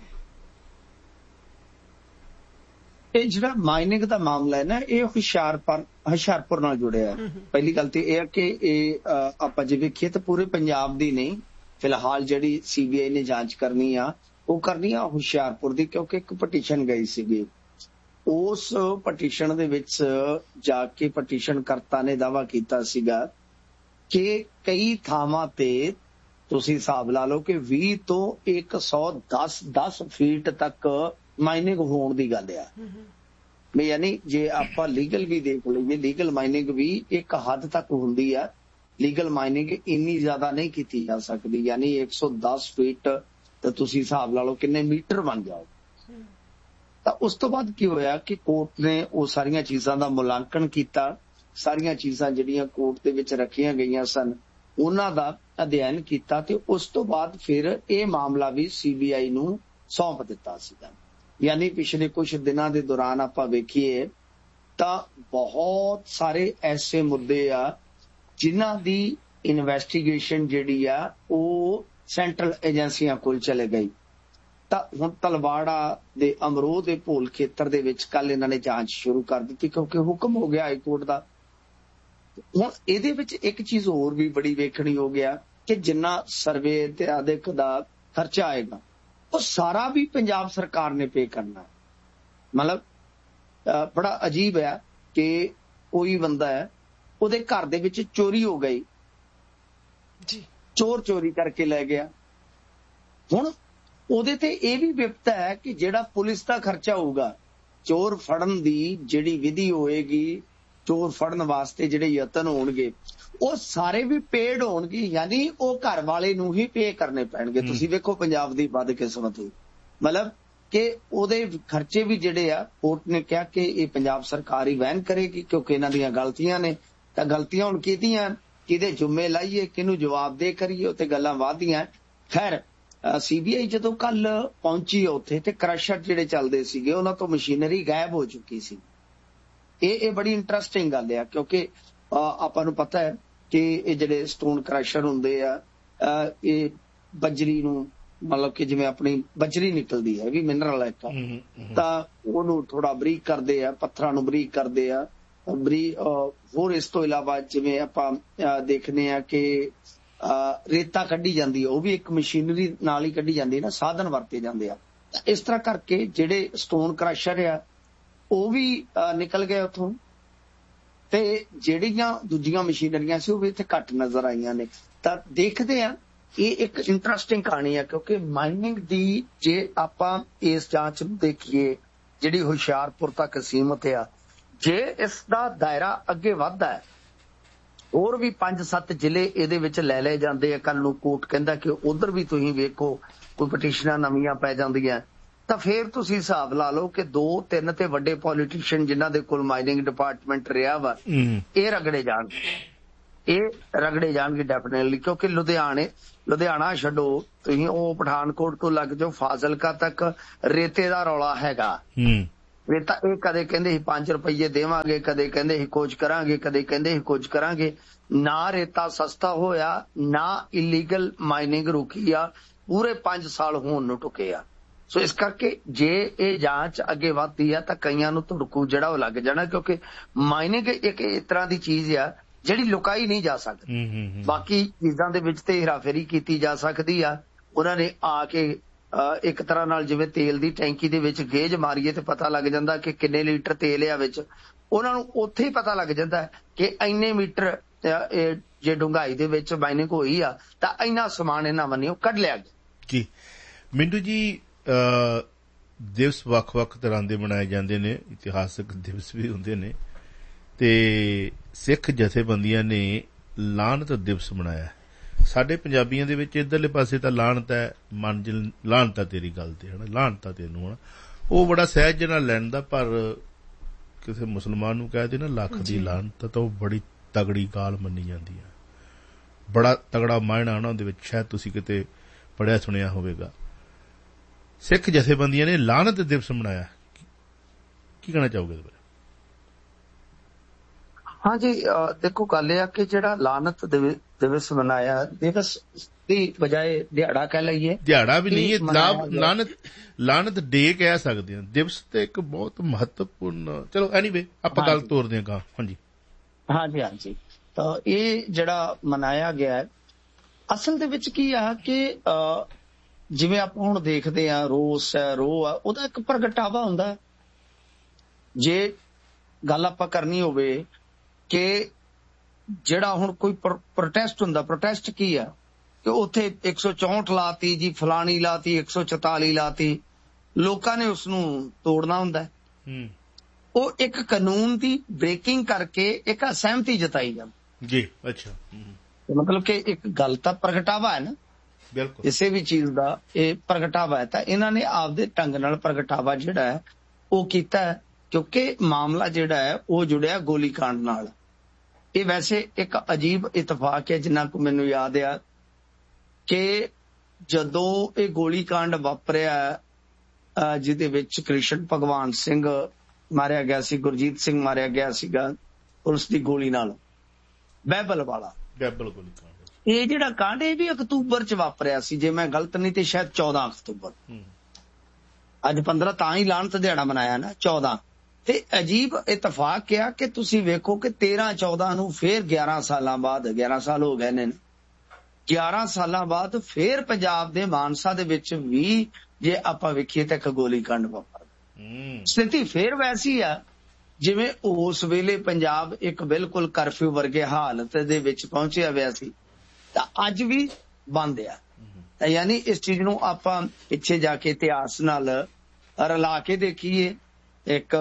ਇਹ ਜਿਹੜਾ ਮਾਈਨਿੰਗ ਦਾ ਮਾਮਲਾ ਹੈ ਨਾ, ਇਹ ਹੁਸ਼ਿਆਰਪੁਰ ਹੁਸ਼ਿਆਰਪੁਰ ਨਾਲ ਜੁੜਿਆ। ਪਹਿਲੀ ਗੱਲ ਤੇ ਇਹ ਹੈ ਕਿ ਇਹ ਆਪਾਂ ਜੇ ਵੇਖੀਏ ਤਾਂ ਪੂਰੇ ਪੰਜਾਬ ਦੀ ਨਹੀਂ, ਫਿਲਹਾਲ ਜਿਹੜੀ ਸੀਬੀਆਈ ਨੇ ਜਾਂਚ ਕਰਨੀ ਆ ਉਹ ਕਰਨੀ ਆ ਹੁਸ਼ਿਆਰਪੁਰ ਦੀ, ਕਿਉਂਕਿ ਇੱਕ ਪਟੀਸ਼ਨ ਗਈ ਸੀਗੀ। ਉਸ ਪਟੀਸ਼ਨ ਦੇ ਵਿੱਚ ਜਾ ਕੇ ਪਟੀਸ਼ਨ ਕਰਤਾ ਨੇ ਦਾਅਵਾ ਕੀਤਾ ਸੀਗਾ ਕਿ ਕਈ ਥਾਵਾਂ ਤੇ ਤੁਸੀਂ ਹਿਸਾਬ ਲਾ ਲਓ ਕਿ ਵੀਹ ਤੋਂ ਇੱਕ ਸੌ ਦਸ ਦਸ ਫੀਟ ਤੱਕ ਮਾਈਨਿੰਗ ਹੋਣ ਦੀ ਗੱਲ ਆ। ਯਾਨੀ ਜੇ ਆਪਾਂ ਲੀਗਲ ਵੀ ਦੇਖ ਲਈਏ, ਲੀਗਲ ਮਾਈਨਿੰਗ ਵੀ ਇੱਕ ਹੱਦ ਤੱਕ ਹੁੰਦੀ ਆ। ਲੀਗਲ ਮਾਈਨਿੰਗ ਇੰਨੀ ਜ਼ਿਆਦਾ ਨਹੀਂ ਕੀਤੀ ਜਾ ਸਕਦੀ, ਯਾਨੀ ਇੱਕ ਸੌ ਦਸ ਫੀਟ ਤਾਂ ਤੁਸੀਂ ਹਿਸਾਬ ਲਾ ਲਓ ਕਿੰਨੇ ਮੀਟਰ ਬਣ ਜਾਓ। ਤਾਂ ਉਸ ਤੋਂ ਬਾਅਦ ਕੀ ਹੋਇਆ ਕਿ ਕੋਰਟ ਨੇ ਉਹ ਸਾਰੀਆਂ ਚੀਜ਼ਾਂ ਦਾ ਮੁਲਾਂਕਣ ਕੀਤਾ, ਸਾਰੀਆਂ ਚੀਜ਼ਾਂ ਜਿਹੜੀਆਂ ਕੋਰਟ ਦੇ ਵਿੱਚ ਰੱਖੀਆਂ ਗਈਆਂ ਸਨ ਉਹਨਾਂ ਦਾ ਅਧਿਐਨ ਕੀਤਾ ਤੇ ਉਸ ਤੋਂ ਬਾਅਦ ਫਿਰ ਇਹ ਮਾਮਲਾ ਵੀ ਸੀਬੀਆਈ ਨੂੰ ਸੌਂਪ ਦਿੱਤਾ ਸੀਗਾ। ਯਾਨੀ ਪਿਛਲੇ ਕੁਝ ਦਿਨਾਂ ਦੇ ਦੌਰਾਨ ਆਪਾਂ ਵੇਖੀਏ ਤਾਂ ਬਹੁਤ ਸਾਰੇ ਐਸੇ ਮੁੱਦੇ ਆ ਜਿਨ੍ਹਾਂ ਦੀ ਇਨਵੈਸਟੀਗੇਸ਼ਨ ਜਿਹੜੀ ਆ ਉਹ ਸੈਂਟਰਲ ਏਜੰਸੀਆਂ ਕੋਲ ਚਲੇ ਗਈ। ਤਾਂ ਹੁਣ ਤਲਵਾੜਾ ਦੇ ਅਮਰੋਹ ਦੇ ਭੋਲ ਖੇਤਰ ਦੇ ਵਿੱਚ ਕੱਲ ਇਹਨਾਂ ਨੇ ਜਾਂਚ ਸ਼ੁਰੂ ਕਰ ਦਿੱਤੀ ਕਿਉਂਕਿ ਹੁਕਮ ਹੋ ਗਿਆ ਹਾਈ ਕੋਰਟ ਦਾ। ਹੁਣ ਇਹਦੇ ਵਿੱਚ ਇੱਕ ਚੀਜ਼ ਹੋਰ ਵੀ ਬੜੀ ਵੇਖਣੀ ਹੋ ਗਿਆ ਕਿ ਜਿੰਨਾ ਸਰਵੇ ਤੇ ਆਦਿਕ ਦਾ ਖਰਚਾ ਆਏਗਾ ਉਹ ਸਾਰਾ ਵੀ ਪੰਜਾਬ ਸਰਕਾਰ ਨੇ ਪੇ ਕਰਨਾ। ਮਤਲਬ ਬੜਾ ਅਜੀਬ ਹੈ ਕਿ ਕੋਈ ਬੰਦਾ ਹੈ ਉਹਦੇ ਘਰ ਦੇ ਵਿੱਚ ਚੋਰੀ ਹੋ ਗਈ ਜੀ, ਚੋਰ ਚੋਰੀ ਕਰਕੇ ਲੈ ਗਿਆ। ਹੁਣ ਉਹਦੇ ਤੇ ਇਹ ਵੀ ਵਿਪਤਾ ਹੈ ਕਿ ਜਿਹੜਾ ਪੁਲਿਸ ਦਾ ਖਰਚਾ ਹੋਊਗਾ, ਚੋਰ ਫੜਨ ਦੀ ਜਿਹੜੀ ਵਿਧੀ ਹੋਏਗੀ, ਚੋਰ ਫੜਨ ਵਾਸਤੇ ਜਿਹੜੇ ਯਤਨ ਹੋਣਗੇ ਉਹ ਸਾਰੇ ਵੀ ਪੇਡ ਹੋਣਗੇ, ਯਾਨੀ ਉਹ ਘਰ ਵਾਲੇ ਨੂੰ ਹੀ ਪੇ ਕਰਨੇ ਪੈਣਗੇ। ਤੁਸੀਂ ਵੇਖੋ ਪੰਜਾਬ ਦੀ ਬਦਕਿਸਮਤੀ, ਮਤਲਬ ਕਿ ਉਹਦੇ ਖਰਚੇ ਵੀ ਜਿਹੜੇ ਆ ਕੋਰਟ ਨੇ ਕਿਹਾ ਕਿ ਇਹ ਪੰਜਾਬ ਸਰਕਾਰ ਹੀ ਵਹਿਨ ਕਰੇਗੀ ਕਿਉਂਕਿ ਇਹਨਾਂ ਦੀਆਂ ਗਲਤੀਆਂ ਨੇ। ਤਾਂ ਗਲਤੀਆਂ ਹੁਣ ਕੀਤੀਆਂ, ਕਿਹਦੇ ਜੁੰਮੇ ਲਾਈਏ, ਕਿਹਨੂੰ ਜਵਾਬਦੇਹ ਕਰੀਏ, ਉੱਥੇ ਗੱਲਾਂ ਵਧਦੀਆਂ। ਖੈਰ ਸੀਬੀਆਈ ਜਦੋਂ ਕੱਲ ਪਹੁੰਚੀ ਉੱਥੇ ਤੇ ਕ੍ਰਸ਼ਰ ਜਿਹੜੇ ਚੱਲਦੇ ਸੀਗੇ ਉਹਨਾਂ ਤੋਂ ਮਸ਼ੀਨਰੀ ਗਾਇਬ ਹੋ ਚੁੱਕੀ ਸੀ। ਇਹ ਇਹ ਬੜੀ ਇੰਟਰਸਟਿੰਗ ਗੱਲ ਆ ਕਿਉਂਕਿ ਆਪਾਂ ਨੂੰ ਪਤਾ ਹੈ ਕਿ ਇਹ ਜਿਹੜੇ ਸਟੋਨ ਕ੍ਰਸ਼ਰ ਹੁੰਦੇ ਆ ਇਹ ਬਜਰੀ ਨੂੰ, ਮਤਲਬ ਕਿ ਜਿਵੇਂ ਆਪਣੀ ਬਜਰੀ ਨਿਕਲਦੀ ਹੈ ਵੀ ਮਿਨਰਲ ਹੈ, ਤਾਂ ਉਹਨੂੰ ਥੋੜਾ ਬਰੀਕ ਕਰਦੇ ਆ, ਪੱਥਰਾਂ ਨੂੰ ਬਰੀਕ ਕਰਦੇ ਆ ਬਰੀ। ਹੋਰ ਇਸ ਤੋਂ ਇਲਾਵਾ ਜਿਵੇਂ ਆਪਾਂ ਦੇਖਦੇ ਆ ਕਿ ਰੇਤਾ ਕੱਢੀ ਜਾਂਦੀ ਹੈ, ਉਹ ਵੀ ਇੱਕ ਮਸ਼ੀਨਰੀ ਨਾਲ ਹੀ ਕੱਢੀ ਜਾਂਦੀ ਹੈ ਨਾ, ਸਾਧਨ ਵਰਤੇ ਜਾਂਦੇ ਆ। ਇਸ ਤਰ੍ਹਾਂ ਕਰਕੇ ਜਿਹੜੇ ਸਟੋਨ ਕ੍ਰਸ਼ਰ ਆ ਉਹ ਵੀ ਨਿਕਲ ਗਏ ਉੱਥੋਂ ਤੇ ਜਿਹੜੀਆਂ ਦੂਜੀਆਂ ਮਸ਼ੀਨਰੀਆਂ ਸੀ ਉਹ ਵੀ ਇੱਥੇ ਘੱਟ ਨਜ਼ਰ ਆਈਆਂ ਨੇ। ਤਾਂ ਦੇਖਦੇ ਆ, ਇਹ ਇੱਕ ਇੰਟਰਸਟਿੰਗ ਕਹਾਣੀ ਆ ਕਿਉਂਕਿ ਮਾਈਨਿੰਗ ਦੀ ਜੇ ਆਪਾਂ ਇਸ ਜਾਂਚ ਨੂੰ ਦੇਖੀਏ ਜਿਹੜੀ ਹੁਸ਼ਿਆਰਪੁਰ ਤੱਕ ਸੀਮਤ ਆ, ਜੇ ਇਸ ਦਾ ਦਾਇਰਾ ਅੱਗੇ ਵੱਧਦਾ ਹੈ ਹੋਰ ਵੀ ਪੰਜ ਸੱਤ ਜ਼ਿਲ੍ਹੇ ਇਹਦੇ ਵਿੱਚ ਲੈ ਲਏ ਜਾਂਦੇ ਆ, ਕੱਲ ਨੂੰ ਕੋਰਟ ਕਹਿੰਦਾ ਕਿ ਉਧਰ ਵੀ ਤੁਸੀਂ ਵੇਖੋ ਕੋਈ ਪਟੀਸ਼ਨਾਂ ਨਵੀਆਂ ਪੈ ਜਾਂਦੀਆਂ, ਤਾਂ ਫੇਰ ਤੁਸੀਂ ਹਿਸਾਬ ਲਾ ਲਓ ਕਿ ਦੋ ਤਿੰਨ ਤੇ ਵੱਡੇ ਪੋਲੀਟੀਸ਼ੀਅਨ ਜਿਨ੍ਹਾਂ ਦੇ ਕੋਲ ਮਾਈਨਿੰਗ ਡਿਪਾਰਟਮੈਂਟ ਰਿਹਾ ਵਾ ਇਹ ਰਗੜੇ ਜਾਣਗੇ, ਇਹ ਰਗੜੇ ਜਾਣਗੇ ਡੈਫੀਨੇਟਲੀ। ਕਿਉਂਕਿ ਲੁਧਿਆਣੇ ਲੁਧਿਆਣਾ ਛੱਡੋ, ਤੁਸੀਂ ਉਹ ਪਠਾਨਕੋਟ ਤੋਂ ਲੱਗ ਜਾਓ ਫਾਜ਼ਿਲਕਾ ਤੱਕ ਰੇਤੇ ਦਾ ਰੌਲਾ ਹੈਗਾ। ਰੇਤਾ ਇਹ ਕਦੇ ਕਹਿੰਦੇ ਸੀ ਪੰਜ ਰੁਪਈਏ ਦੇਵਾਂਗੇ, ਕਦੇ ਕਹਿੰਦੇ ਸੀ ਕੁਝ ਕਰਾਂਗੇ, ਕਦੇ ਕਹਿੰਦੇ ਸੀ ਕੁਝ ਕਰਾਂਗੇ। ਨਾ ਰੇਤਾ ਸਸਤਾ ਹੋਇਆ, ਨਾ ਇਲੀਗਲ ਮਾਈਨਿੰਗ ਰੁਕੀ ਆ, ਪੂਰੇ ਪੰਜ ਸਾਲ ਹੋਣ ਨੂੰ ਟੁਕੇ ਆ। ਸੋ ਇਸ ਕਰਕੇ ਜੇ ਇਹ ਜਾਂਚ ਅੱਗੇ ਵੱਧਦੀ ਆ ਤਾਂ ਕਈਆਂ ਨੂੰ ਧੜਕੂ ਜਿਹੜਾ ਉਹ ਲੱਗ ਜਾਣਾ, ਕਿਉਂਕਿ ਮਾਈਨਿੰਗ ਇੱਕ ਇਸ ਤਰ੍ਹਾਂ ਦੀ ਚੀਜ਼ ਆ ਜਿਹੜੀ ਲੁਕਾਈ ਨਹੀਂ ਜਾ ਸਕਦੀ। ਬਾਕੀ ਚੀਜ਼ਾਂ ਦੇ ਵਿੱਚ ਤੇ ਹੇਰਾਫੇਰੀ ਕੀਤੀ ਜਾ ਸਕਦੀ ਆ। ਉਹਨਾਂ ਨੇ ਆ ਕੇ ਇੱਕ ਤਰ੍ਹਾਂ ਨਾਲ ਜਿਵੇਂ ਤੇਲ ਦੀ ਟੈਂਕੀ ਦੇ ਵਿੱਚ ਗੇਜ ਮਾਰੀਏ ਤੇ ਪਤਾ ਲੱਗ ਜਾਂਦਾ ਕਿ ਕਿੰਨੇ ਲੀਟਰ ਤੇਲ ਆ ਵਿੱਚ, ਉਹਨਾਂ ਨੂੰ ਉੱਥੇ ਹੀ ਪਤਾ ਲੱਗ ਜਾਂਦਾ ਕਿ ਇੰਨੇ ਮੀਟਰ ਜੇ ਡੂੰਘਾਈ ਦੇ ਵਿੱਚ ਮਾਈਨਿੰਗ ਹੋਈ ਆ ਤਾਂ ਇੰਨਾ ਸਮਾਨ ਇਹਨਾਂ ਵੱਲੋਂ ਕੱਢ ਲਿਆ ਗਿਆ। ਜੀ ਮਿੰਟੂ ਜੀ, ਦਿਵਸ ਵੱਖ-ਵੱਖ ਤਰ੍ਹਾਂ ਦੇ ਮਨਾਏ ਜਾਂਦੇ ਨੇ, ਇਤਿਹਾਸਕ ਦਿਵਸ ਵੀ ਹੁੰਦੇ ਨੇ, ਤੇ ਸਿੱਖ ਜਥੇਬੰਦੀਆਂ ਨੇ ਲਾਹਨਤ ਦਿਵਸ ਮਨਾਇਆ। ਸਾਡੇ ਪੰਜਾਬੀਆਂ ਦੇ ਵਿੱਚ ਇੱਧਰਲੇ ਪਾਸੇ ਤਾਂ ਲਾਹਨਤ ਹੈ, ਮਨ ਜ ਲਾਹਨਤ ਹੈ ਤੇਰੀ ਗੱਲ ਤੇ, ਹਨਾ, ਲਾਹਨਤ ਹੈ ਤੈਨੂੰ, ਹਨਾ, ਉਹ ਬੜਾ ਸਹਿਜ ਨਾਲ ਲੈਂਦਾ। ਪਰ ਕਿਸੇ ਮੁਸਲਮਾਨ ਨੂੰ ਕਹਿ ਦੇ ਨਾ ਲੱਖ ਦੀ ਲਾਹਨਤ ਤਾਂ ਉਹ ਬੜੀ ਤਗੜੀ ਗਾਲ ਮੰਨੀ ਜਾਂਦੀ ਹੈ, ਬੜਾ ਤਗੜਾ ਮਾਇਨਾ ਉਹਨਾਂ ਦੇ ਵਿੱਚ, ਸ਼ਾਇਦ ਤੁਸੀਂ ਕਿਤੇ ਪੜ੍ਹਿਆ ਸੁਣਿਆ ਹੋਵੇਗਾ। ਸਿੱਖ ਜਥੇਬੰਦੀਆਂ ਨੇ ਲਾਹਨਤ ਦਿਵਸ ਮਨਾਇਆ, ਕੀ ਕਹਿਣਾ ਚਾਹੋਗੇ ਇਹਦੇ ਬਾਰੇ? ਹਾਂਜੀ, ਦੇਖੋ ਗੱਲ ਇਹ ਆ ਕਿ ਜਿਹੜਾ ਲਾਹਨਤ ਦਿਵਸ ਮਨਾਇਆ, ਦਿਵਸ ਦੀ ਬਜਾਏ ਦਿਹਾੜਾ ਕਹਿ ਲਈਏ, ਦਿਹਾੜਾ ਵੀ ਨਹੀਂ, ਲਾਹਨਤ ਲਾਹਨਤ ਡੇ ਕਹਿ ਸਕਦੇ ਹਾਂ। ਦਿਵਸ ਤੇ ਇੱਕ ਬਹੁਤ ਮਹੱਤਵਪੂਰਨ, ਚਲੋ ਐਨੀਵੇ ਆਪਾਂ ਗੱਲ ਤੋਰਦੇ ਹਾਂ ਗਾ। ਹਾਂਜੀ ਹਾਂਜੀ ਹਾਂਜੀ ਤਾਂ ਇਹ ਜਿਹੜਾ ਮਨਾਇਆ ਗਿਆ ਅਸਲ ਦੇ ਵਿੱਚ ਕੀ ਆ ਕਿ ਜਿਵੇਂ ਆਪਾਂ ਹੁਣ ਦੇਖਦੇ ਆ ਰੋਸ ਹੈ, ਰੋਹ ਆ, ਉਹਦਾ ਇੱਕ ਪ੍ਰਗਟਾਵਾ ਹੁੰਦਾ। ਜੇ ਗੱਲ ਆਪਾਂ ਕਰਨੀ ਹੋਵੇ ਕਿ ਜਿਹੜਾ ਹੁਣ ਕੋਈ ਪ੍ਰੋਟੈਸਟ ਹੁੰਦਾ, ਪ੍ਰੋਟੈਸਟ ਕੀ ਆ ਕਿ ਉੱਥੇ ਇੱਕ ਸੌ ਚੌਂਹਠ ਲਾਤੀ ਜੀ, ਫਲਾਣੀ ਲਾਤੀ, ਇੱਕ ਸੌ ਚੁਤਾਲੀ ਲਾਤੀ, ਲੋਕਾਂ ਨੇ ਉਸਨੂੰ ਤੋੜਨਾ ਹੁੰਦਾ। ਉਹ ਇੱਕ ਕਾਨੂੰਨ ਦੀ ਬ੍ਰੇਕਿੰਗ ਕਰਕੇ ਇੱਕ ਅਸਹਿਮਤੀ ਜਤਾਈ ਜਾਂਦੀ ਜੀ। ਅੱਛਾ, ਮਤਲਬ ਕਿ ਇੱਕ ਗੱਲ ਤਾਂ ਪ੍ਰਗਟਾਵਾ ਹੈ ਨਾ, ਬਿਲਕੁਲ ਕਿਸੇ ਵੀ ਚੀਜ਼ ਦਾ ਇਹ ਪ੍ਰਗਟਾਵਾ ਹੈ। ਤਾਂ ਇਹਨਾਂ ਨੇ ਆਪਦੇ ਢੰਗ ਨਾਲ ਪ੍ਰਗਟਾਵਾ ਜਿਹੜਾ ਹੈ ਉਹ ਕੀਤਾ, ਕਿਉਂਕਿ ਮਾਮਲਾ ਜਿਹੜਾ ਹੈ ਉਹ ਜੁੜਿਆ ਗੋਲੀकांड ਨਾਲ। ਇਹ ਵੈਸੇ ਇੱਕ ਅਜੀਬ ਇਤਫਾਕ ਹੈ, ਜਿੰਨਾ ਕੁ ਮੈਨੂੰ ਯਾਦ ਆ ਕਿ ਜਦੋਂ ਇਹ ਗੋਲੀकांड ਵਾਪਰਿਆ ਜਿਹਦੇ ਵਿੱਚ ਕ੍ਰਿਸ਼ਨ ਭਗਵਾਨ ਸਿੰਘ ਮਾਰਿਆ ਗਿਆ ਸੀ, ਗੁਰਜੀਤ ਸਿੰਘ ਮਾਰਿਆ ਗਿਆ ਸੀਗਾ ਪੁਲਿਸ ਦੀ ਗੋਲੀ ਨਾਲ, ਬਹਿਬਲ ਵਾਲਾ ਬਹਿਬਲ ਗੋਲੀकांड, ਇਹ ਜਿਹੜਾ ਕਾਂਡ ਇਹ ਵੀ ਅਕਤੂਬਰ ਚ ਵਾਪਰਿਆ ਸੀ, ਜੇ ਮੈਂ ਗਲਤ ਨਹੀਂ ਤੇ ਸ਼ਾਇਦ ਚੌਦਾਂ ਅਕਤੂਬਰ। ਅੱਜ ਪੰਦਰਾਂ ਤਾਂ ਹੀ ਲਾਹਨਤ ਦਿਹਾੜਾ ਮਨਾਇਆ ਨਾ, ਚੌਦਾਂ। ਤੇ ਅਜੀਬ ਇਤਫਾਕ ਕਿਹਾ ਕਿ ਤੁਸੀਂ ਵੇਖੋ ਕਿ ਤੇਰਾਂ ਚੌਦਾਂ ਨੂੰ ਫੇਰ ਗਿਆਰਾਂ ਸਾਲਾਂ ਬਾਅਦ, ਗਿਆਰਾਂ ਸਾਲ ਹੋ ਗਏ ਨੇ, ਗਿਆਰਾਂ ਸਾਲਾਂ ਬਾਅਦ ਫੇਰ ਪੰਜਾਬ ਦੇ ਮਾਨਸਾ ਦੇ ਵਿੱਚ ਵੀ ਜੇ ਆਪਾਂ ਵੇਖੀਏ ਤਾਂ ਇੱਕ ਗੋਲੀकांड ਵਾਪਰ। ਸਥਿਤੀ ਫੇਰ ਵੈਸੀ ਆ ਜਿਵੇਂ ਉਸ ਵੇਲੇ ਪੰਜਾਬ ਇੱਕ ਬਿਲਕੁਲ ਕਰਫਿਊ ਵਰਗੇ ਹਾਲਤ ਦੇ ਵਿੱਚ ਪਹੁੰਚਿਆ ਹੋਇਆ ਸੀ, ਤਾਂ ਅੱਜ ਵੀ ਬੰਦ ਆ। ਯਾਨੀ ਇਸ ਚੀਜ਼ ਨੂੰ ਆਪਾਂ ਪਿੱਛੇ ਜਾ ਕੇ ਇਤਿਹਾਸ ਨਾਲ ਰਲਾ ਕੇ ਦੇਖੀਏ, ਇੱਕ